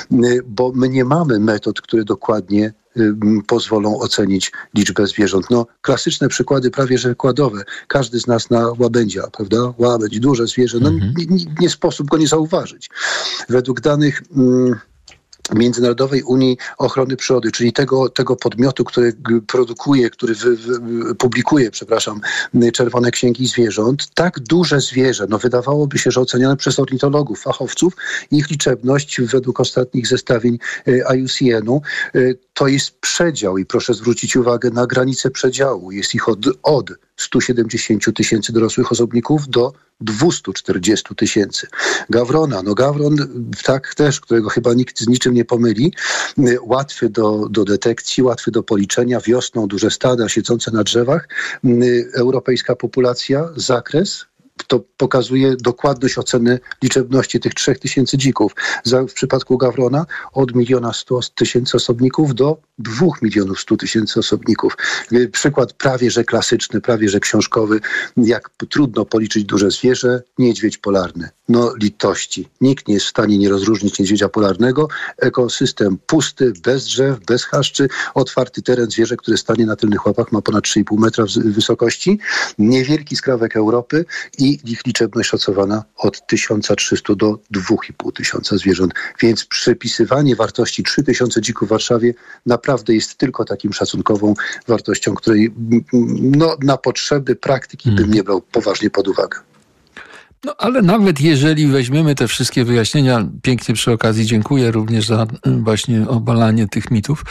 [SPEAKER 3] bo my nie mamy metod, które dokładnie pozwolą ocenić liczbę zwierząt. No, klasyczne przykłady prawie że wykładowe. Każdy z nas na łabędzia, prawda? Łabędź, duże zwierzę. No,
[SPEAKER 1] Mhm.
[SPEAKER 3] nie, nie, nie sposób go nie zauważyć. Według danych mm, Międzynarodowej Unii Ochrony Przyrody, czyli tego, tego podmiotu, który produkuje, który wy, wy, publikuje, przepraszam, czerwone księgi zwierząt, tak duże zwierzę, no wydawałoby się, że oceniane przez ornitologów, fachowców, ich liczebność według ostatnich zestawień I U C N u to jest przedział i proszę zwrócić uwagę na granicę przedziału. Jest ich od, od stu siedemdziesięciu tysięcy dorosłych osobników do dwustu czterdziestu tysięcy. Gawrona, no gawron, tak też, którego chyba nikt z niczym nie pomyli, łatwy do, do detekcji, łatwy do policzenia, wiosną duże stada siedzące na drzewach, europejska populacja, zakres, to pokazuje dokładność oceny liczebności tych trzech tysięcy dzików. Za, w przypadku gawrona od miliona stu tysięcy osobników do dwóch milionów stu tysięcy osobników. Przykład prawie że klasyczny, prawie że książkowy, jak trudno policzyć duże zwierzę, niedźwiedź polarny. No litości. Nikt nie jest w stanie nie rozróżnić niedźwiedzia polarnego. Ekosystem pusty, bez drzew, bez chaszczy, otwarty teren, zwierzę, które stanie na tylnych łapach, ma ponad trzy i pół metra wysokości. Niewielki skrawek Europy i ich liczebność szacowana od tysiąc trzysta do dwóch i pół tysiąca zwierząt. Więc przypisywanie wartości trzy tysiące dzików w Warszawie naprawdę jest tylko takim szacunkową wartością, której no, na potrzeby praktyki bym nie brał poważnie pod uwagę.
[SPEAKER 1] No ale nawet jeżeli weźmiemy te wszystkie wyjaśnienia, pięknie przy okazji dziękuję również za właśnie obalanie tych mitów.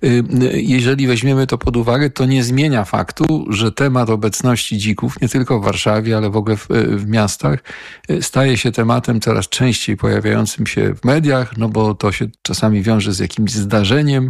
[SPEAKER 1] Jeżeli weźmiemy to pod uwagę, to nie zmienia faktu, że temat obecności dzików, nie tylko w Warszawie, ale w ogóle w, w miastach, staje się tematem coraz częściej pojawiającym się w mediach, no bo to się czasami wiąże z jakimś zdarzeniem,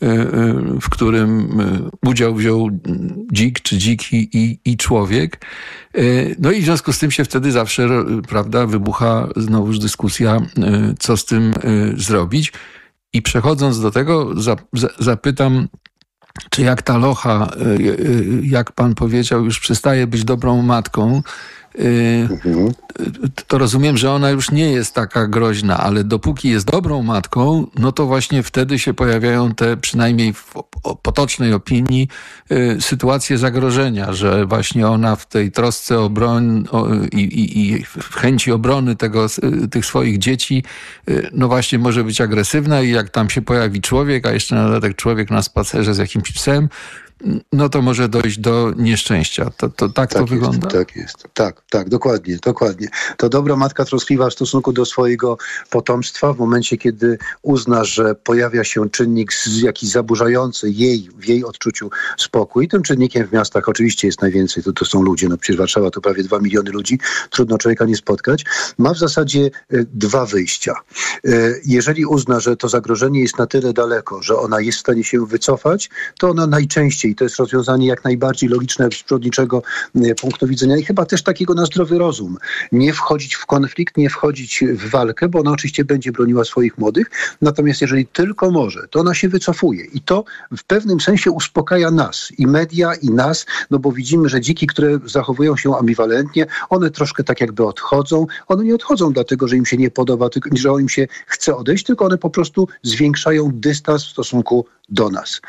[SPEAKER 1] w którym udział wziął dzik czy dziki i, i człowiek. No i w związku z tym się wtedy zawsze, prawda, wybucha znowuż dyskusja, co z tym zrobić. I przechodząc do tego, zapytam, czy jak ta locha, jak pan powiedział, już przestaje być dobrą matką, mhm. to rozumiem, że ona już nie jest taka groźna, ale dopóki jest dobrą matką, no to właśnie wtedy się pojawiają te, przynajmniej w potocznej opinii, sytuacje zagrożenia, że właśnie ona w tej trosce o broń i, i, i w chęci obrony tego, tych swoich dzieci, no właśnie może być agresywna i jak tam się pojawi człowiek, a jeszcze na dodatek człowiek na spacerze z jakimś psem, no to może dojść do nieszczęścia. To, to tak, tak to
[SPEAKER 3] jest,
[SPEAKER 1] wygląda?
[SPEAKER 3] Tak jest. Tak, tak, dokładnie, dokładnie. To dobra matka troskliwa w stosunku do swojego potomstwa w momencie, kiedy uzna, że pojawia się czynnik jakiś zaburzający jej, w jej odczuciu spokój. Tym czynnikiem w miastach oczywiście jest najwięcej, to, to są ludzie. No przecież Warszawa to prawie dwa miliony ludzi. Trudno człowieka nie spotkać. Ma w zasadzie y, dwa wyjścia. Y, jeżeli uzna, że to zagrożenie jest na tyle daleko, że ona jest w stanie się wycofać, to ona najczęściej, to jest rozwiązanie jak najbardziej logiczne z przyrodniczego y, punktu widzenia i chyba też takiego na zdrowy rozum. Nie wchodzić w konflikt, nie wchodzić w walkę, bo ona oczywiście będzie broniła swoich młodych. Natomiast jeżeli tylko może, to ona się wycofuje. I to w pewnym sensie uspokaja nas, i media, i nas, no bo widzimy, że dziki, które zachowują się ambiwalentnie, one troszkę tak jakby odchodzą. One nie odchodzą dlatego, że im się nie podoba, tylko, że im się chce odejść, tylko one po prostu zwiększają dystans w stosunku do nas.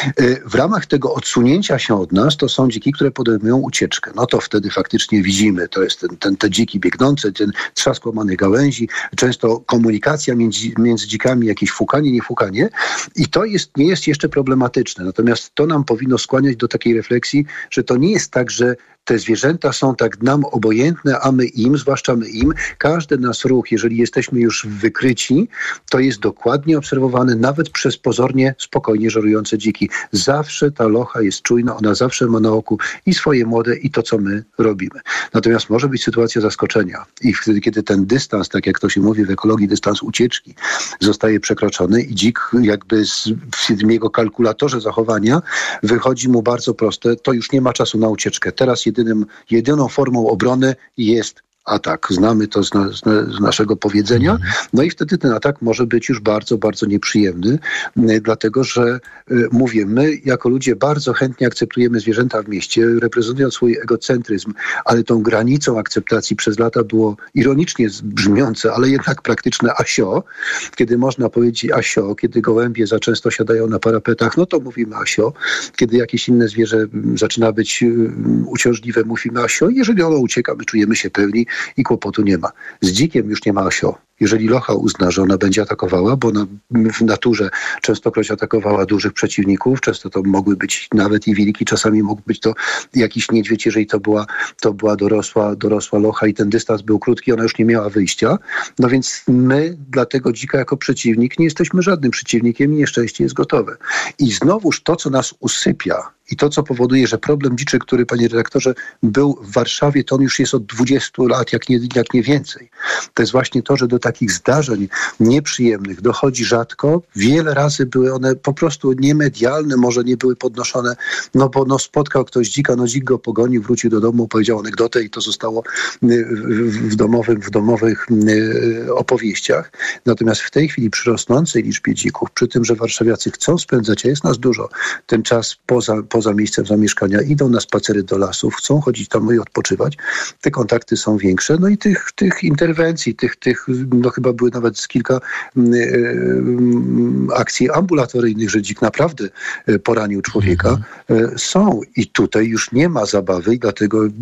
[SPEAKER 3] W ramach tego odsunięcia się od nas to są dziki, które podejmują ucieczkę. No to wtedy faktycznie widzimy, to jest ten, ten, te dziki biegnące, ten trzask łamanych gałęzi, często komunikacja między, między dzikami, jakieś fukanie, niefukanie i to jest, nie jest jeszcze problematyczne. Natomiast to nam powinno skłaniać do takiej refleksji, że to nie jest tak, że te zwierzęta są tak nam obojętne, a my im, zwłaszcza my im. Każdy nasz ruch, jeżeli jesteśmy już wykryci, to jest dokładnie obserwowany nawet przez pozornie spokojnie żerujące dziki. Zawsze ta locha jest czujna, ona zawsze ma na oku i swoje młode, i to, co my robimy. Natomiast może być sytuacja zaskoczenia i wtedy, kiedy ten dystans, tak jak to się mówi w ekologii, dystans ucieczki zostaje przekroczony i dzik jakby z, w jego kalkulatorze zachowania wychodzi mu bardzo proste, to już nie ma czasu na ucieczkę. Teraz jedynym, jedyną formą obrony jest atak. Znamy to z, na, z naszego powiedzenia. No i wtedy ten atak może być już bardzo, bardzo nieprzyjemny, dlatego że mówię, my jako ludzie bardzo chętnie akceptujemy zwierzęta w mieście, reprezentując swój egocentryzm, ale tą granicą akceptacji przez lata było ironicznie brzmiące, ale jednak praktyczne asio. Kiedy można powiedzieć asio, kiedy gołębie za często siadają na parapetach, no to mówimy asio. Kiedy jakieś inne zwierzę zaczyna być uciążliwe, mówimy asio. Jeżeli ono ucieka, my czujemy się pełni i kłopotu nie ma. Z dzikiem już nie ma asio. Jeżeli locha uzna, że ona będzie atakowała, bo ona w naturze częstokroć atakowała dużych przeciwników, często to mogły być nawet i wilki, czasami mógł być to jakiś niedźwiedź, jeżeli to była, to była dorosła, dorosła locha i ten dystans był krótki, ona już nie miała wyjścia. No więc my dla tego dzika jako przeciwnik nie jesteśmy żadnym przeciwnikiem i nieszczęście jest gotowe. I znowuż to, co nas usypia i to, co powoduje, że problem dziczy, który, panie redaktorze, był w Warszawie, to on już jest od dwudziestu lat, jak nie, jak nie więcej. To jest właśnie to, że do takich zdarzeń nieprzyjemnych dochodzi rzadko. Wiele razy były one po prostu niemedialne, może nie były podnoszone, no bo no, spotkał ktoś dzika, no dzik go pogonił, wrócił do domu, powiedział anegdotę i to zostało w domowym, w domowych opowieściach. Natomiast w tej chwili przy rosnącej liczbie dzików, przy tym, że warszawiacy chcą spędzać, a jest nas dużo, ten czas poza, poza miejscem zamieszkania, idą na spacery do lasów, chcą chodzić tam i odpoczywać, te kontakty są większe, no i tych, tych interwencji, tych, tych no chyba były nawet z kilka y, y, akcji ambulatoryjnych, że dzik naprawdę y, poranił człowieka, y, są. I tutaj już nie ma zabawy i dlatego y,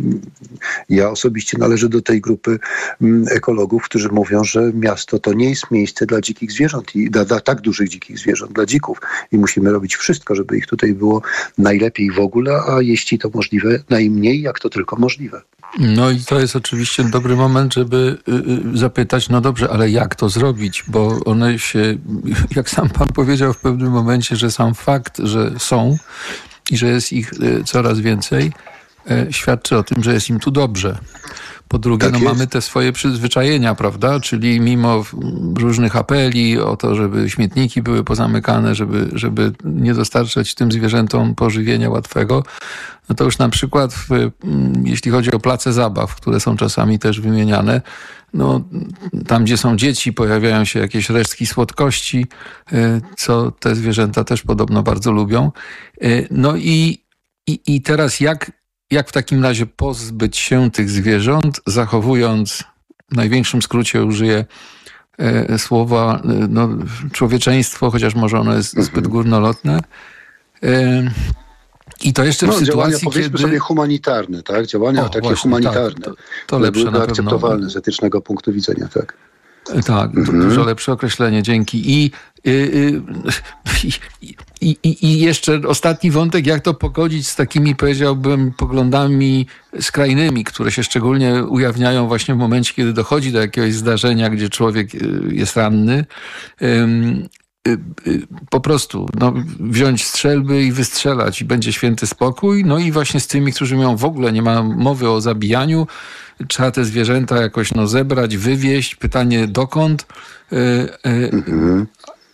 [SPEAKER 3] ja osobiście należę do tej grupy y, ekologów, którzy mówią, że miasto to nie jest miejsce dla dzikich zwierząt i dla, dla tak dużych dzikich zwierząt, dla dzików. I musimy robić wszystko, żeby ich tutaj było najlepiej w ogóle, a jeśli to możliwe, najmniej, jak to tylko możliwe.
[SPEAKER 1] No i to jest oczywiście dobry moment, żeby y, zapytać, no dobrze, ale jak to zrobić? Bo one się, jak sam pan powiedział w pewnym momencie, że sam fakt, że są i że jest ich y, coraz więcej, y, świadczy o tym, że jest im tu dobrze. Po drugie, tak no mamy te swoje przyzwyczajenia, prawda? Czyli mimo różnych apeli o to, żeby śmietniki były pozamykane, żeby, żeby nie dostarczać tym zwierzętom pożywienia łatwego, no to już na przykład w, jeśli chodzi o place zabaw, które są czasami też wymieniane, no tam, gdzie są dzieci, pojawiają się jakieś resztki słodkości, co te zwierzęta też podobno bardzo lubią. No i, i, i teraz jak Jak w takim razie pozbyć się tych zwierząt, zachowując, w największym skrócie użyję e, słowa e, no, człowieczeństwo, chociaż może ono jest mhm. zbyt górnolotne. E, I to jeszcze
[SPEAKER 3] no,
[SPEAKER 1] w sytuacji,
[SPEAKER 3] działania, powiedzmy
[SPEAKER 1] kiedy...
[SPEAKER 3] sobie humanitarne, tak? Działania
[SPEAKER 1] o,
[SPEAKER 3] takie
[SPEAKER 1] właśnie,
[SPEAKER 3] humanitarne.
[SPEAKER 1] Tak, to, to lepsze
[SPEAKER 3] były
[SPEAKER 1] na
[SPEAKER 3] akceptowalne
[SPEAKER 1] pewno.
[SPEAKER 3] z etycznego punktu widzenia, tak.
[SPEAKER 1] Tak,
[SPEAKER 3] mhm.
[SPEAKER 1] dużo lepsze określenie, dzięki. I, i, i, i, I jeszcze ostatni wątek, jak to pogodzić z takimi, powiedziałbym, poglądami skrajnymi, które się szczególnie ujawniają właśnie w momencie, kiedy dochodzi do jakiegoś zdarzenia, gdzie człowiek jest ranny. Po prostu no, wziąć strzelby i wystrzelać i będzie święty spokój. No i właśnie z tymi, którzy mają w ogóle, nie ma mowy o zabijaniu, trzeba te zwierzęta jakoś no, zebrać, wywieźć. Pytanie dokąd? Mm-hmm.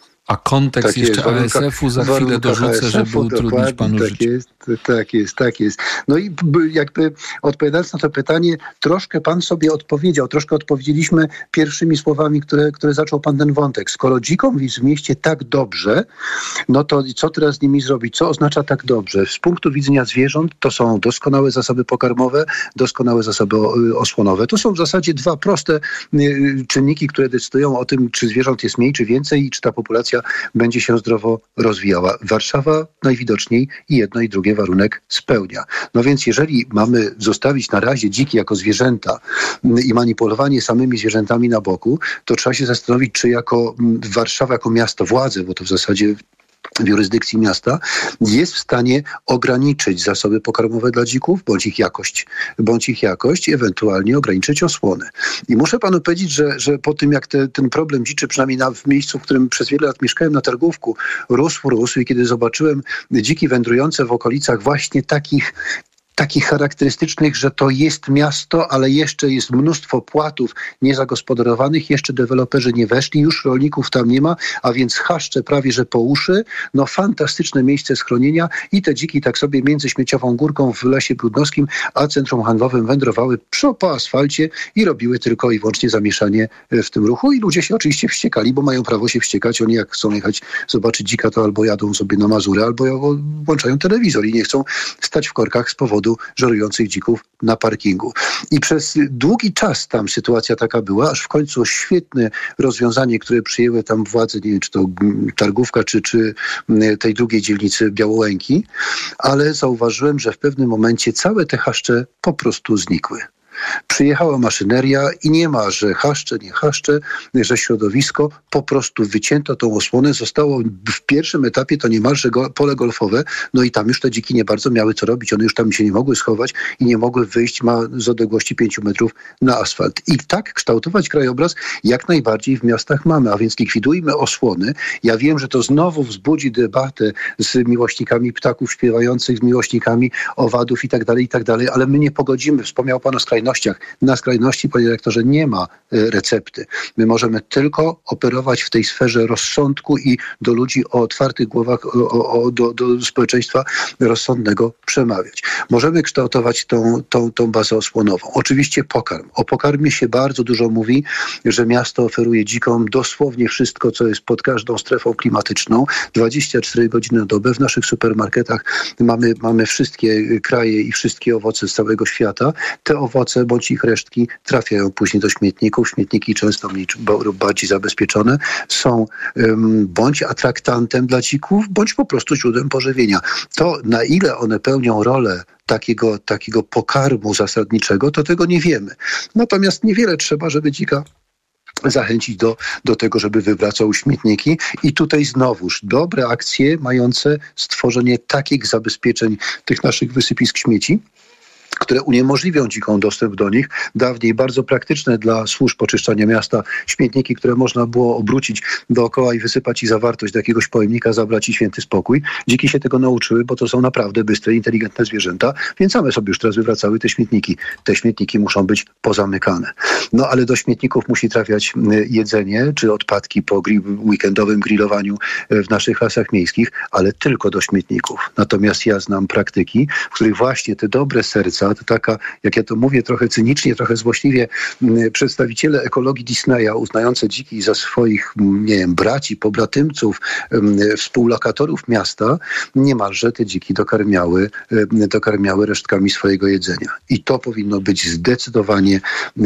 [SPEAKER 1] A kontekst tak jeszcze A S F-u za chwilę dorzucę, żeby utrudnić panu
[SPEAKER 3] tak
[SPEAKER 1] życie.
[SPEAKER 3] Jest, tak jest, tak jest. No i jakby odpowiadając na to pytanie, troszkę pan sobie odpowiedział, troszkę odpowiedzieliśmy pierwszymi słowami, które, które zaczął pan ten wątek. Skoro dzikom jest w mieście tak dobrze, no to co teraz z nimi zrobić? Co oznacza tak dobrze? Z punktu widzenia zwierząt to są doskonałe zasoby pokarmowe, doskonałe zasoby osłonowe. To są w zasadzie dwa proste czynniki, które decydują o tym, czy zwierząt jest mniej, czy więcej i czy ta populacja będzie się zdrowo rozwijała. Warszawa najwidoczniej i jedno i drugie warunek spełnia. No więc jeżeli mamy zostawić na razie dziki jako zwierzęta i manipulowanie samymi zwierzętami na boku, to trzeba się zastanowić, czy jako Warszawa, jako miasto, władze, bo to w zasadzie w jurysdykcji miasta, jest w stanie ograniczyć zasoby pokarmowe dla dzików, bądź ich jakość, bądź ich jakość i ewentualnie ograniczyć osłony. I muszę panu powiedzieć, że, że po tym, jak te, ten problem dziczy, przynajmniej na, w miejscu, w którym przez wiele lat mieszkałem, na Targówku, rósł, rósł i kiedy zobaczyłem dziki wędrujące w okolicach właśnie takich takich charakterystycznych, że to jest miasto, ale jeszcze jest mnóstwo płatów niezagospodarowanych, jeszcze deweloperzy nie weszli, już rolników tam nie ma, a więc chaszcze prawie że po uszy, no fantastyczne miejsce schronienia i te dziki tak sobie między Śmieciową Górką w Lesie Brudnowskim, a centrum handlowym wędrowały po asfalcie i robiły tylko i wyłącznie zamieszanie w tym ruchu i ludzie się oczywiście wściekali, bo mają prawo się wściekać, oni jak chcą jechać zobaczyć dzika, to albo jadą sobie na Mazurę, albo włączają telewizor i nie chcą stać w korkach z powodu żerujących dzików na parkingu. I przez długi czas tam sytuacja taka była, aż w końcu świetne rozwiązanie, które przyjęły tam władze, nie wiem, czy to Targówka, czy, czy tej drugiej dzielnicy Białołęki, ale zauważyłem, że w pewnym momencie całe te chaszcze po prostu znikły. Przyjechała maszyneria i nie ma, że chaszcze, nie chaszcze, że środowisko, po prostu wycięto tą osłonę, zostało w pierwszym etapie to niemalże go, pole golfowe, no i tam już te dziki nie bardzo miały co robić, one już tam się nie mogły schować i nie mogły wyjść ma z odległości pięciu metrów na asfalt. I tak kształtować krajobraz jak najbardziej w miastach mamy, a więc likwidujmy osłony. Ja wiem, że to znowu wzbudzi debatę z miłośnikami ptaków śpiewających, z miłośnikami owadów i tak dalej, i tak dalej, ale my nie pogodzimy, wspomniał pan o skrajności. Na skrajności, panie rektorze, nie ma recepty. My możemy tylko operować w tej sferze rozsądku i do ludzi o otwartych głowach, o, o, do, do społeczeństwa rozsądnego przemawiać. Możemy kształtować tą, tą, tą bazę osłonową. Oczywiście pokarm. O pokarmie się bardzo dużo mówi, że miasto oferuje dzikom dosłownie wszystko, co jest pod każdą strefą klimatyczną. dwadzieścia cztery godziny na dobę. W naszych supermarketach mamy, mamy wszystkie kraje i wszystkie owoce z całego świata. Te owoce bądź ich resztki trafiają później do śmietników. Śmietniki często mniej lub bardziej zabezpieczone są um, bądź atraktantem dla dzików, bądź po prostu źródłem pożywienia. To, na ile one pełnią rolę takiego, takiego pokarmu zasadniczego, to tego nie wiemy. Natomiast niewiele trzeba, żeby dzika zachęcić do, do tego, żeby wywracał śmietniki. I tutaj znowuż dobre akcje mające stworzenie takich zabezpieczeń tych naszych wysypisk śmieci, które uniemożliwią dziką dostęp do nich. Dawniej bardzo praktyczne dla służb oczyszczania miasta śmietniki, które można było obrócić dookoła i wysypać i zawartość do jakiegoś pojemnika zabrać i święty spokój. Dziki się tego nauczyły, bo to są naprawdę bystre, inteligentne zwierzęta, więc same sobie już teraz wywracały te śmietniki. Te śmietniki muszą być pozamykane. No ale do śmietników musi trafiać jedzenie, czy odpadki po gri- weekendowym grillowaniu w naszych lasach miejskich, ale tylko do śmietników. Natomiast ja znam praktyki, w których właśnie te dobre serca, to taka, jak ja to mówię trochę cynicznie, trochę złośliwie, przedstawiciele ekologii Disneya, uznające dziki za swoich, nie wiem, braci, pobratymców, współlokatorów miasta, niemalże te dziki dokarmiały, dokarmiały resztkami swojego jedzenia. I to powinno być zdecydowanie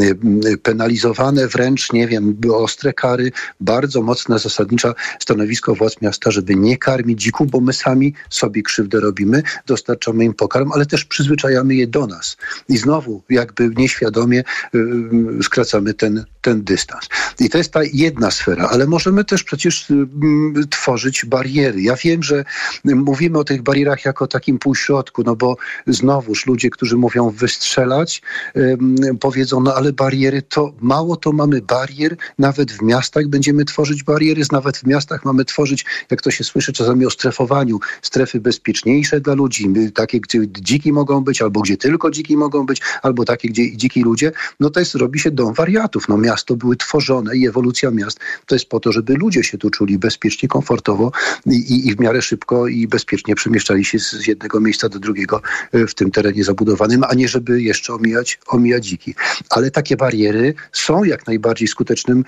[SPEAKER 3] penalizowane, wręcz, nie wiem, ostre kary, bardzo mocne, zasadnicze stanowisko władz miasta, żeby nie karmić dzików, bo my sami sobie krzywdę robimy, dostarczamy im pokarm, ale też przyzwyczajamy je do nas. I znowu jakby nieświadomie yy, skracamy ten ten dystans. I to jest ta jedna sfera, ale możemy też przecież m, tworzyć bariery. Ja wiem, że mówimy o tych barierach jako takim półśrodku, no bo znowuż ludzie, którzy mówią wystrzelać, um, powiedzą, no ale bariery to mało to mamy barier, nawet w miastach będziemy tworzyć bariery, nawet w miastach mamy tworzyć, jak to się słyszy czasami o strefowaniu, strefy bezpieczniejsze dla ludzi, takie, gdzie dziki mogą być, albo gdzie tylko dziki mogą być, albo takie, gdzie dziki ludzie, no to jest, robi się dom wariatów. No miasto były tworzone i ewolucja miast to jest po to, żeby ludzie się tu czuli bezpiecznie, komfortowo i, i, i w miarę szybko i bezpiecznie przemieszczali się z jednego miejsca do drugiego w tym terenie zabudowanym, a nie żeby jeszcze omijać, omijać dziki. Ale takie bariery są jak najbardziej skutecznym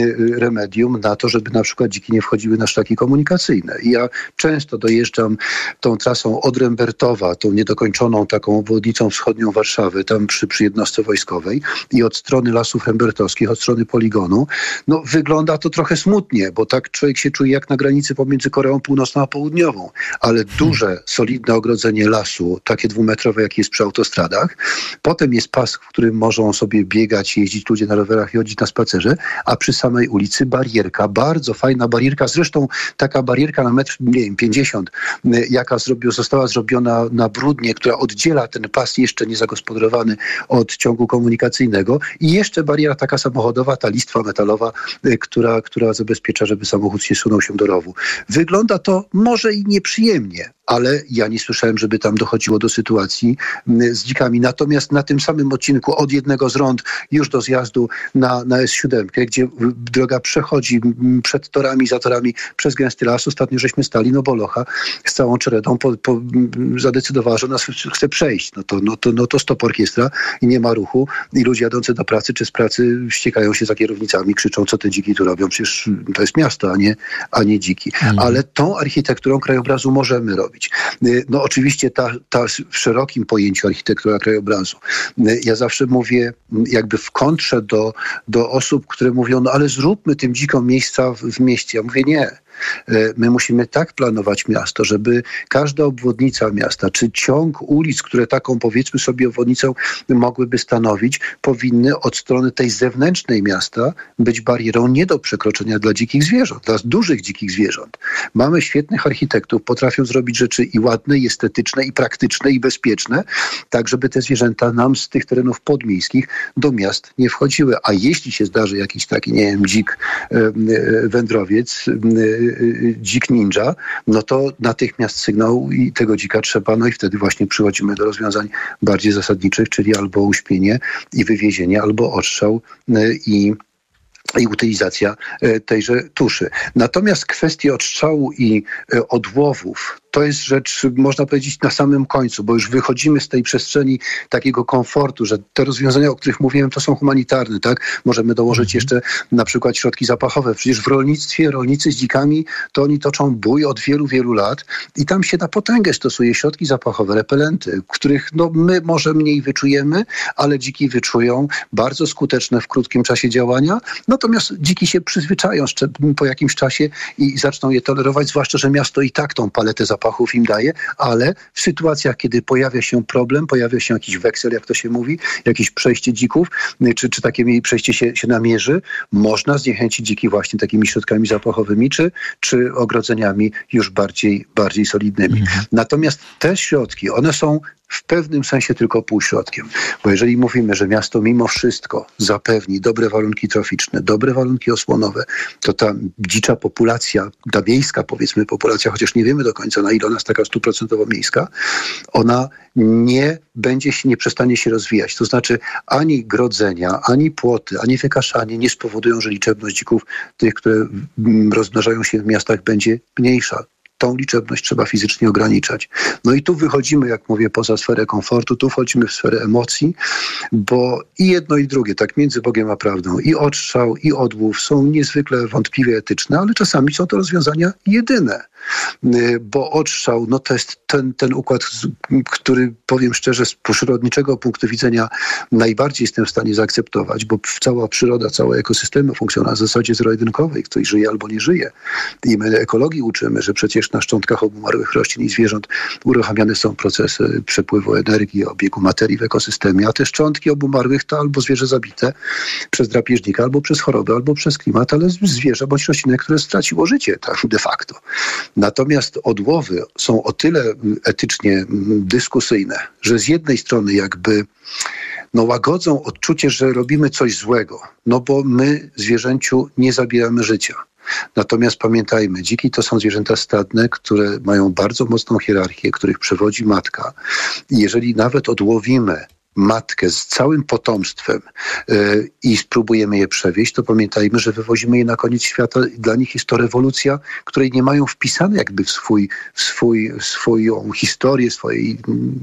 [SPEAKER 3] remedium na to, żeby na przykład dziki nie wchodziły na szlaki komunikacyjne. I ja często dojeżdżam tą trasą od Rembertowa, tą niedokończoną taką obwodnicą wschodnią Warszawy, tam przy, przy jednostce wojskowej i od strony Lasów Rembertowskich, od strony poligonu, no wygląda to trochę smutnie, bo tak człowiek się czuje jak na granicy pomiędzy Koreą Północną a Południową, ale duże, solidne ogrodzenie lasu, takie dwumetrowe, jak jest przy autostradach. Potem jest pas, w którym mogą sobie biegać, jeździć ludzie na rowerach i chodzić na spacerze, a przy samej ulicy barierka, bardzo fajna barierka, zresztą taka barierka na metr, nie wiem, pięćdziesiąt, jaka zrobił, została zrobiona na Brudnie, która oddziela ten pas jeszcze niezagospodarowany od ciągu komunikacyjnego i jeszcze bariera taka samochodowa, ta listwa metalowa, która, która zabezpiecza, żeby samochód się sunął się do rowu. Wygląda to może i nieprzyjemnie, ale ja nie słyszałem, żeby tam dochodziło do sytuacji z dzikami. Natomiast na tym samym odcinku od jednego z rond już do zjazdu na, na S siedem, gdzie droga przechodzi przed torami, za torami przez gęsty las. Ostatnio żeśmy stali, no bo locha z całą czeredą po, po, zadecydowała, że nas chce przejść. No to, no, to, no to stop orkiestra i nie ma ruchu i ludzie jadący do pracy czy z pracy ściekają się za kierownicami, krzyczą, co te dziki tu robią. Przecież to jest miasto, a nie, a nie dziki. Mhm. Ale tą architekturą krajobrazu możemy robić. No oczywiście ta, ta w szerokim pojęciu architektura krajobrazu. Ja zawsze mówię jakby w kontrze do, do osób, które mówią, no ale zróbmy tym dzikom miejsca w, w mieście. Ja mówię, nie. My musimy tak planować miasto, żeby każda obwodnica miasta, czy ciąg ulic, które taką powiedzmy sobie obwodnicą mogłyby stanowić, powinny od strony tej zewnętrznej miasta być barierą nie do przekroczenia dla dzikich zwierząt, dla dużych dzikich zwierząt. Mamy świetnych architektów, potrafią zrobić rzeczy i ładne, i estetyczne, i praktyczne, i bezpieczne, tak żeby te zwierzęta nam z tych terenów podmiejskich do miast nie wchodziły. A jeśli się zdarzy jakiś taki, nie wiem, dzik, wędrowiec, dzik ninja, no to natychmiast sygnał i tego dzika trzeba, no i wtedy właśnie przychodzimy do rozwiązań bardziej zasadniczych, czyli albo uśpienie i wywiezienie, albo odstrzał i i utylizacja tejże tuszy. Natomiast kwestie odstrzału i odłowów to jest rzecz, można powiedzieć, na samym końcu, bo już wychodzimy z tej przestrzeni takiego komfortu, że te rozwiązania, o których mówiłem, to są humanitarne, tak? Możemy dołożyć jeszcze na przykład środki zapachowe. Przecież w rolnictwie rolnicy z dzikami, to oni toczą bój od wielu, wielu lat i tam się na potęgę stosuje środki zapachowe, repelenty, których no, my może mniej wyczujemy, ale dziki wyczują, bardzo skuteczne w krótkim czasie działania, natomiast dziki się przyzwyczają po jakimś czasie i zaczną je tolerować, zwłaszcza, że miasto i tak tą paletę zapachów im daje, ale w sytuacjach, kiedy pojawia się problem, pojawia się jakiś weksel, jak to się mówi, jakieś przejście dzików, czy, czy takie przejście się, się namierzy, można zniechęcić dziki właśnie takimi środkami zapachowymi, czy, czy ogrodzeniami już bardziej, bardziej solidnymi. Mhm. Natomiast te środki, one są w pewnym sensie tylko półśrodkiem. Bo jeżeli mówimy, że miasto mimo wszystko zapewni dobre warunki troficzne, dobre warunki osłonowe, to ta dzicza populacja, ta miejska powiedzmy populacja, chociaż nie wiemy do końca na ile ona jest taka stuprocentowo miejska, ona nie będzie się, nie przestanie się rozwijać. To znaczy ani grodzenia, ani płoty, ani wykaszanie nie spowodują, że liczebność dzików, tych, które rozmnażają się w miastach, będzie mniejsza. Tą liczebność trzeba fizycznie ograniczać. No i tu wychodzimy, jak mówię, poza sferę komfortu, tu wchodzimy w sferę emocji, bo i jedno i drugie, tak między Bogiem a prawdą, i odstrzał, i odłów są niezwykle wątpliwie etyczne, ale czasami są to rozwiązania jedyne. bo odstrzał, no to jest ten, ten układ, który, powiem szczerze, z przyrodniczego punktu widzenia najbardziej jestem w stanie zaakceptować, bo cała przyroda, całe ekosystemy funkcjonują na zasadzie zero-jedynkowej, ktoś żyje albo nie żyje. I my ekologii uczymy, że przecież na szczątkach obumarłych roślin i zwierząt uruchamiane są procesy przepływu energii, obiegu materii w ekosystemie, a te szczątki obumarłych to albo zwierzę zabite przez drapieżnika, albo przez chorobę, albo przez klimat, ale zwierzę bądź roślinę, które straciło życie tak de facto. Natomiast odłowy są o tyle etycznie dyskusyjne, że z jednej strony jakby no łagodzą odczucie, że robimy coś złego, no bo my zwierzęciu nie zabieramy życia. Natomiast pamiętajmy, dziki to są zwierzęta stadne, które mają bardzo mocną hierarchię, których przewodzi matka. I jeżeli nawet odłowimy matkę z całym potomstwem yy, i spróbujemy je przewieźć, to pamiętajmy, że wywozimy je na koniec świata. Dla nich jest to rewolucja, której nie mają wpisane jakby w, swój, w swój, swoją historię, swojej,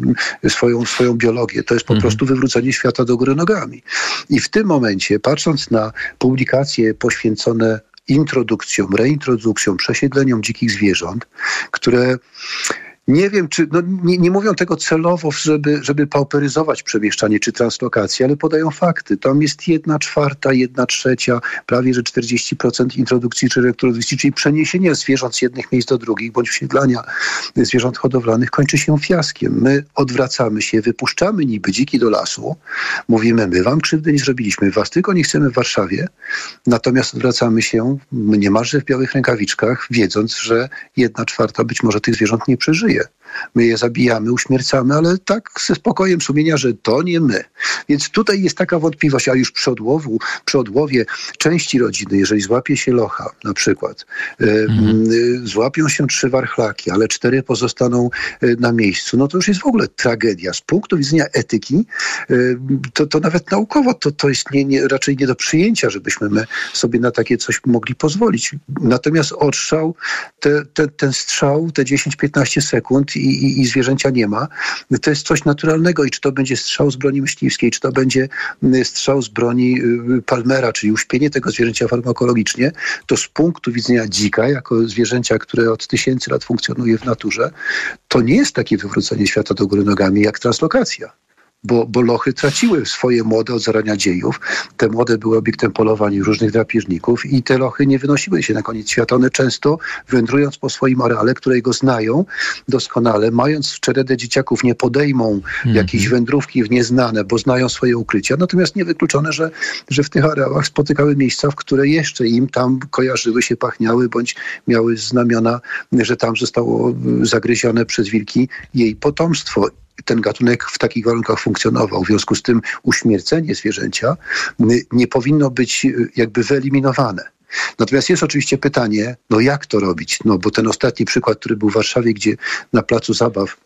[SPEAKER 3] swoją, swoją biologię. To jest po mhm. prostu wywrócenie świata do góry nogami. I w tym momencie, patrząc na publikacje poświęcone introdukcjom, reintrodukcjom, przesiedleniom dzikich zwierząt, które nie wiem, czy no, nie, nie mówią tego celowo, żeby, żeby pauperyzować przemieszczanie czy translokację, ale podają fakty. Tam jest jedna czwarta, jedna trzecia, prawie że czterdzieści procent introdukcji czy reintrodukcji, czyli przeniesienie zwierząt z jednych miejsc do drugich, bądź wsiedlania zwierząt hodowlanych kończy się fiaskiem. My odwracamy się, wypuszczamy niby dziki do lasu, mówimy, my wam krzywdy nie zrobiliśmy, was tylko nie chcemy w Warszawie, natomiast odwracamy się niemalże w białych rękawiczkach, wiedząc, że jedna czwarta być może tych zwierząt nie przeżyje. My je zabijamy, uśmiercamy, ale tak ze spokojem sumienia, że to nie my. Więc tutaj jest taka wątpliwość, a już przy odłowu, przy odłowie części rodziny, jeżeli złapie się locha na przykład, mhm. y, złapią się trzy warchlaki, ale cztery pozostaną y, na miejscu, no to już jest w ogóle tragedia. Z punktu widzenia etyki, y, to, to nawet naukowo to, to jest nie, nie, raczej nie do przyjęcia, żebyśmy my sobie na takie coś mogli pozwolić. Natomiast odstrzał, te, te, ten strzał, te dziesięć piętnaście sekund i, i, i zwierzęcia nie ma, to jest coś naturalnego i czy to będzie strzał z broni myśliwskiej, czy to będzie strzał z broni Palmera, czyli uśpienie tego zwierzęcia farmakologicznie, to z punktu widzenia dzika, jako zwierzęcia, które od tysięcy lat funkcjonuje w naturze, to nie jest takie wywrócenie świata do góry nogami jak translokacja. Bo, bo lochy traciły swoje młode od zarania dziejów. Te młode były obiektem polowań różnych drapieżników i te lochy nie wynosiły się na koniec świata. One często wędrując po swoim areale, którego znają doskonale, mając czeredę dzieciaków, nie podejmą mm. jakiejś wędrówki w nieznane, bo znają swoje ukrycia. Natomiast niewykluczone, że, że w tych areałach spotykały miejsca, w które jeszcze im tam kojarzyły się, pachniały, bądź miały znamiona, że tam zostało zagryzione przez wilki jej potomstwo. Ten gatunek w takich warunkach funkcjonował. W związku z tym uśmiercenie zwierzęcia nie powinno być jakby wyeliminowane. Natomiast jest oczywiście pytanie, no jak to robić? No bo ten ostatni przykład, który był w Warszawie, gdzie na placu zabaw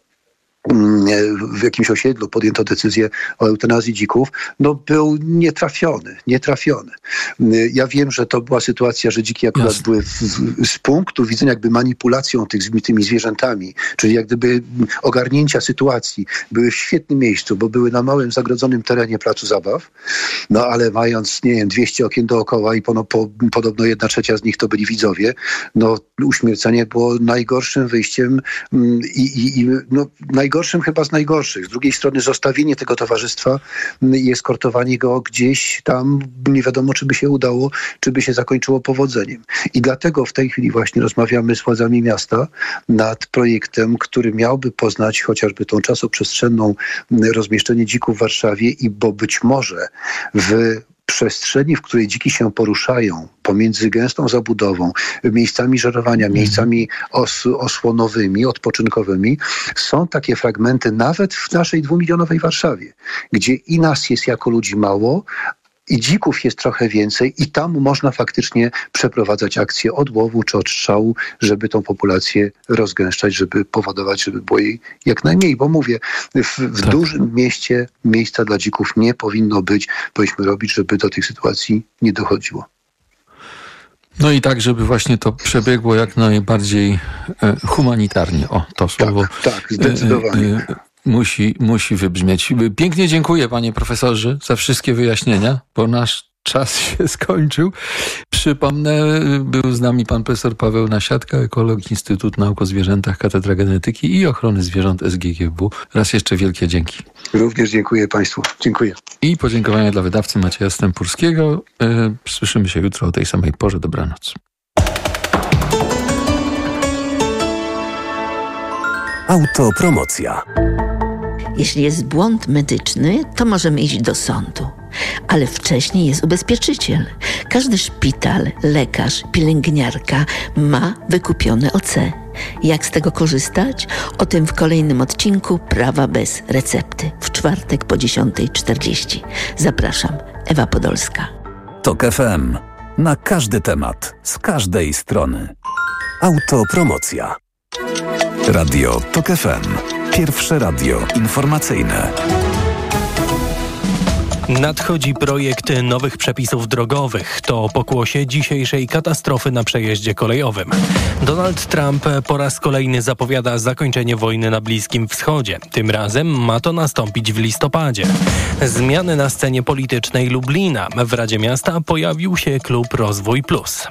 [SPEAKER 3] w jakimś osiedlu podjęto decyzję o eutanazji dzików, no był nietrafiony, nietrafiony. Ja wiem, że to była sytuacja, że dziki akurat Jasne. były w, w, z punktu widzenia jakby manipulacją tych, tymi zwierzętami, czyli jak gdyby ogarnięcia sytuacji, były w świetnym miejscu, bo były na małym, zagrodzonym terenie placu zabaw, no ale mając, nie wiem, dwieście okien dookoła i po, po, podobno jedna trzecia z nich to byli widzowie, no uśmiercenie było najgorszym wyjściem i, i, i no, naj Najgorszym chyba z najgorszych. Z drugiej strony zostawienie tego towarzystwa i eskortowanie go gdzieś tam, nie wiadomo, czy by się udało, czy by się zakończyło powodzeniem. I dlatego w tej chwili właśnie rozmawiamy z władzami miasta nad projektem, który miałby poznać chociażby tą czasoprzestrzenną rozmieszczenie dzików w Warszawie i bo być może w przestrzeni, w której dziki się poruszają, pomiędzy gęstą zabudową, miejscami żerowania, miejscami os- osłonowymi, odpoczynkowymi, są takie fragmenty nawet w naszej dwumilionowej Warszawie, gdzie i nas jest jako ludzi mało, i dzików jest trochę więcej i tam można faktycznie przeprowadzać akcje odłowu czy odstrzału, żeby tą populację rozgęszczać, żeby powodować, żeby było jej jak najmniej. Bo mówię, w, w tak. dużym mieście miejsca dla dzików nie powinno być. Powinniśmy robić, żeby do tych sytuacji nie dochodziło.
[SPEAKER 1] No i tak, żeby właśnie to przebiegło jak najbardziej e, humanitarnie. O, to słowo.
[SPEAKER 3] Tak, tak zdecydowanie.
[SPEAKER 1] E, e, Musi, musi wybrzmieć. Pięknie dziękuję, panie profesorze, za wszystkie wyjaśnienia, bo nasz czas się skończył. Przypomnę, był z nami pan profesor Paweł Nasiadka, ekolog, Instytut Nauk o Zwierzętach, Katedra Genetyki i Ochrony Zwierząt S G G W. Raz jeszcze wielkie dzięki.
[SPEAKER 3] Również dziękuję państwu. Dziękuję.
[SPEAKER 1] I podziękowania dla wydawcy Macieja Stępurskiego. Słyszymy się jutro o tej samej porze. Dobranoc.
[SPEAKER 4] Autopromocja.
[SPEAKER 5] Jeśli jest błąd medyczny, to możemy iść do sądu. Ale wcześniej jest ubezpieczyciel. Każdy szpital, lekarz, pielęgniarka ma wykupione O C. Jak z tego korzystać? O tym w kolejnym odcinku Prawa bez recepty. W czwartek po dziesiątej czterdzieści. Zapraszam. Ewa Podolska.
[SPEAKER 4] Tok F M. Na każdy temat, z każdej strony. Autopromocja. Radio Tok F M. Pierwsze radio informacyjne.
[SPEAKER 6] Nadchodzi projekt nowych przepisów drogowych. To pokłosie dzisiejszej katastrofy na przejeździe kolejowym. Donald Trump po raz kolejny zapowiada zakończenie wojny na Bliskim Wschodzie. Tym razem ma to nastąpić w listopadzie. Zmiany na scenie politycznej Lublina. W Radzie Miasta pojawił się klub Rozwój Plus.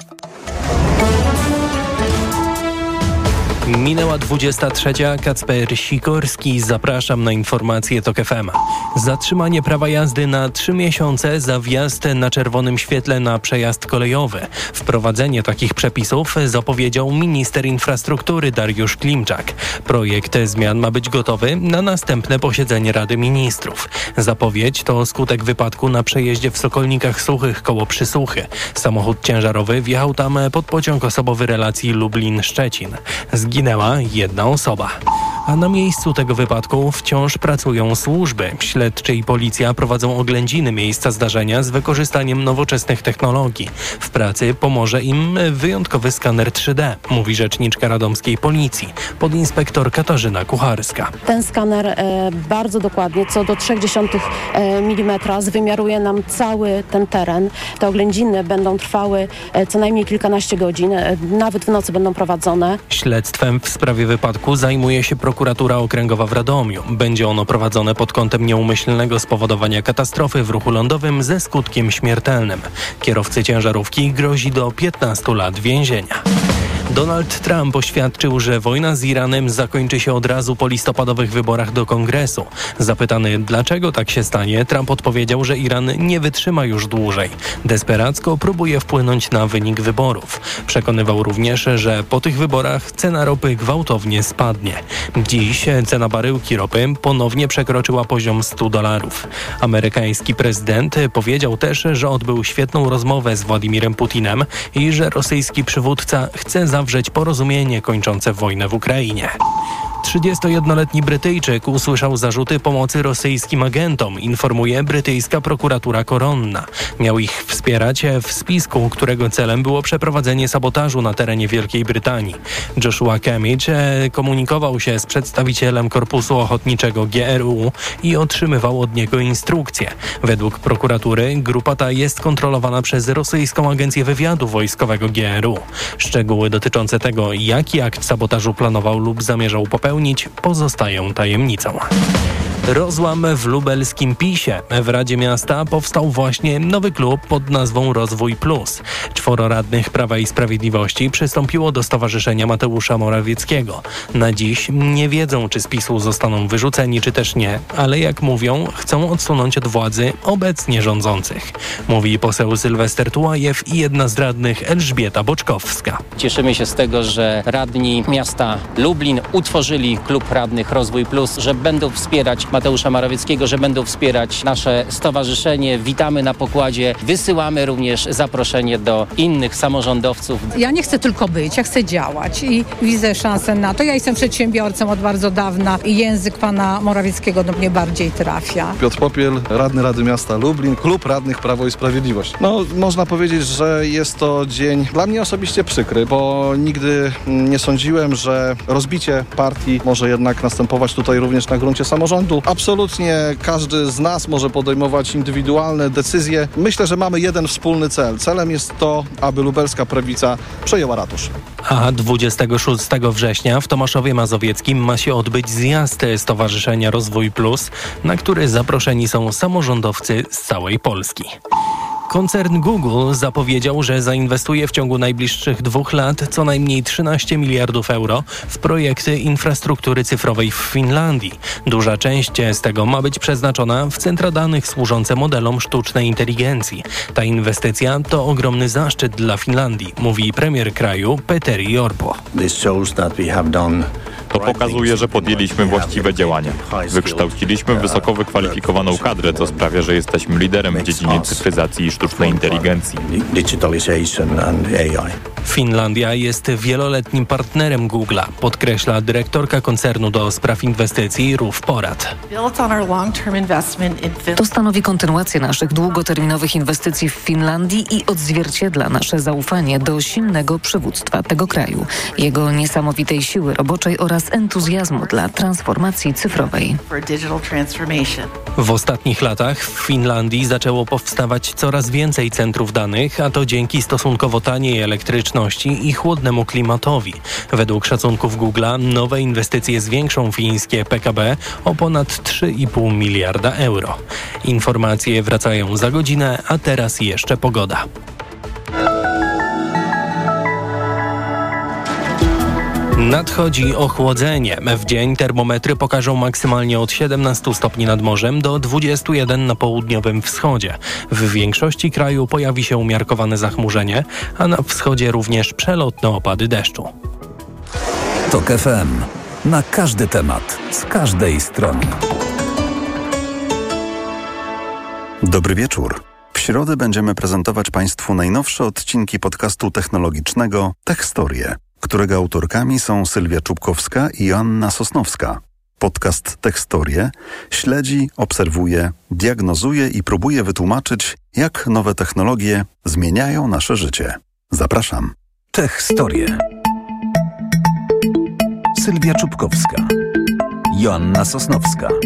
[SPEAKER 6] Minęła dwudziesta trzecia. Kacper Sikorski. Zapraszam na informacje Tok F M. Zatrzymanie prawa jazdy na trzy miesiące za wjazd na czerwonym świetle na przejazd kolejowy. Wprowadzenie takich przepisów zapowiedział minister infrastruktury Dariusz Klimczak. Projekt zmian ma być gotowy na następne posiedzenie Rady Ministrów. Zapowiedź to skutek wypadku na przejeździe w Sokolnikach Suchych koło Przysuchy. Samochód ciężarowy wjechał tam pod pociąg osobowy relacji Lublin-Szczecin. Zginęła jedna osoba. A na miejscu tego wypadku wciąż pracują służby. Śledczy i policja prowadzą oględziny miejsca zdarzenia z wykorzystaniem nowoczesnych technologii. W pracy pomoże im wyjątkowy skaner trzy D, mówi rzeczniczka radomskiej policji, podinspektor Katarzyna Kucharska.
[SPEAKER 7] Ten skaner e, bardzo dokładnie, co do trzy dziesiątych milimetra, zwymiaruje nam cały ten teren. Te oględziny będą trwały e, co najmniej kilkanaście godzin, e, nawet w nocy będą prowadzone.
[SPEAKER 6] Śledztwem w sprawie wypadku zajmuje się prokuratura okręgowa w Radomiu. Będzie ono prowadzone pod kątem nieumyślnego spowodowania katastrofy w ruchu lądowym ze skutkiem śmiertelnym. Kierowcy ciężarówki grozi do piętnastu lat więzienia. Donald Trump oświadczył, że wojna z Iranem zakończy się od razu po listopadowych wyborach do Kongresu. Zapytany, dlaczego tak się stanie, Trump odpowiedział, że Iran nie wytrzyma już dłużej. Desperacko próbuje wpłynąć na wynik wyborów. Przekonywał również, że po tych wyborach cena ropy gwałtownie spadnie. Dziś cena baryłki ropy ponownie przekroczyła poziom stu dolarów. Amerykański prezydent powiedział też, że odbył świetną rozmowę z Władimirem Putinem i że rosyjski przywódca chce zawrzeć porozumienie kończące wojnę w Ukrainie. trzydziestojednoletni Brytyjczyk usłyszał zarzuty pomocy rosyjskim agentom, informuje brytyjska prokuratura koronna. Miał ich wspierać w spisku, którego celem było przeprowadzenie sabotażu na terenie Wielkiej Brytanii. Joshua Kimmich komunikował się z przedstawicielem Korpusu Ochotniczego G R U i otrzymywał od niego instrukcje. Według prokuratury grupa ta jest kontrolowana przez rosyjską agencję wywiadu wojskowego G R U. Szczegóły dotyczące tego, jaki akt sabotażu planował lub zamierzał popełnić, pozostają tajemnicą. Rozłam w lubelskim PiSie. W Radzie Miasta powstał właśnie nowy klub pod nazwą Rozwój Plus. Czworo radnych Prawa i Sprawiedliwości przystąpiło do Stowarzyszenia Mateusza Morawieckiego. Na dziś nie wiedzą, czy z PiSu zostaną wyrzuceni, czy też nie, ale jak mówią, chcą odsunąć od władzy obecnie rządzących. Mówi poseł Sylwester Tułajew i jedna z radnych Elżbieta Boczkowska.
[SPEAKER 8] Cieszymy się z tego, że radni miasta Lublin utworzyli klub radnych Rozwój Plus, że będą wspierać Mateusza Morawieckiego, że będą wspierać nasze stowarzyszenie. Witamy na pokładzie. Wysyłamy również zaproszenie do innych samorządowców.
[SPEAKER 9] Ja nie chcę tylko być, ja chcę działać i widzę szansę na to. Ja jestem przedsiębiorcą od bardzo dawna i język pana Morawieckiego do mnie bardziej trafia.
[SPEAKER 10] Piotr Popiel, radny Rady Miasta Lublin, klub radnych Prawo i Sprawiedliwość. No, można powiedzieć, że jest to dzień dla mnie osobiście przykry, bo nigdy nie sądziłem, że rozbicie partii może jednak następować tutaj również na gruncie samorządu. Absolutnie każdy z nas może podejmować indywidualne decyzje. Myślę, że mamy jeden wspólny cel. Celem jest to, aby lubelska prawica przejęła ratusz.
[SPEAKER 6] A dwudziestego szóstego września w Tomaszowie Mazowieckim ma się odbyć zjazd Stowarzyszenia Rozwój Plus, na który zaproszeni są samorządowcy z całej Polski. Koncern Google zapowiedział, że zainwestuje w ciągu najbliższych dwóch lat co najmniej trzynaście miliardów euro w projekty infrastruktury cyfrowej w Finlandii. Duża część z tego ma być przeznaczona w centra danych służące modelom sztucznej inteligencji. Ta inwestycja to ogromny zaszczyt dla Finlandii, mówi premier kraju Petteri Orpo.
[SPEAKER 11] To pokazuje, że podjęliśmy właściwe działania. Wykształciliśmy wysoko wykwalifikowaną kadrę, co sprawia, że jesteśmy liderem w dziedzinie cyfryzacji i sztucznej inteligencji.
[SPEAKER 6] Finlandia jest wieloletnim partnerem Google'a, podkreśla dyrektorka koncernu do spraw inwestycji Ruth Porat.
[SPEAKER 12] To stanowi kontynuację naszych długoterminowych inwestycji w Finlandii i odzwierciedla nasze zaufanie do silnego przywództwa tego kraju, jego niesamowitej siły roboczej oraz entuzjazmu dla transformacji cyfrowej.
[SPEAKER 6] W ostatnich latach w Finlandii zaczęło powstawać coraz więcej centrów danych, a to dzięki stosunkowo taniej elektryczności i chłodnemu klimatowi. Według szacunków Google'a nowe inwestycje zwiększą fińskie P K B o ponad trzy i pół miliarda euro. Informacje wracają za godzinę, a teraz jeszcze pogoda. Nadchodzi ochłodzenie. W dzień termometry pokażą maksymalnie od siedemnastu stopni nad morzem do dwudziestu jeden na południowym wschodzie. W większości kraju pojawi się umiarkowane zachmurzenie, a na wschodzie również przelotne opady deszczu.
[SPEAKER 4] Tok F M. Na każdy temat, z każdej strony.
[SPEAKER 13] Dobry wieczór. W środę będziemy prezentować Państwu najnowsze odcinki podcastu technologicznego Techstorie, którego autorkami są Sylwia Czubkowska i Joanna Sosnowska. Podcast Techstorie śledzi, obserwuje, diagnozuje i próbuje wytłumaczyć, jak nowe technologie zmieniają nasze życie. Zapraszam.
[SPEAKER 4] Techstorie. Sylwia Czubkowska. Joanna Sosnowska.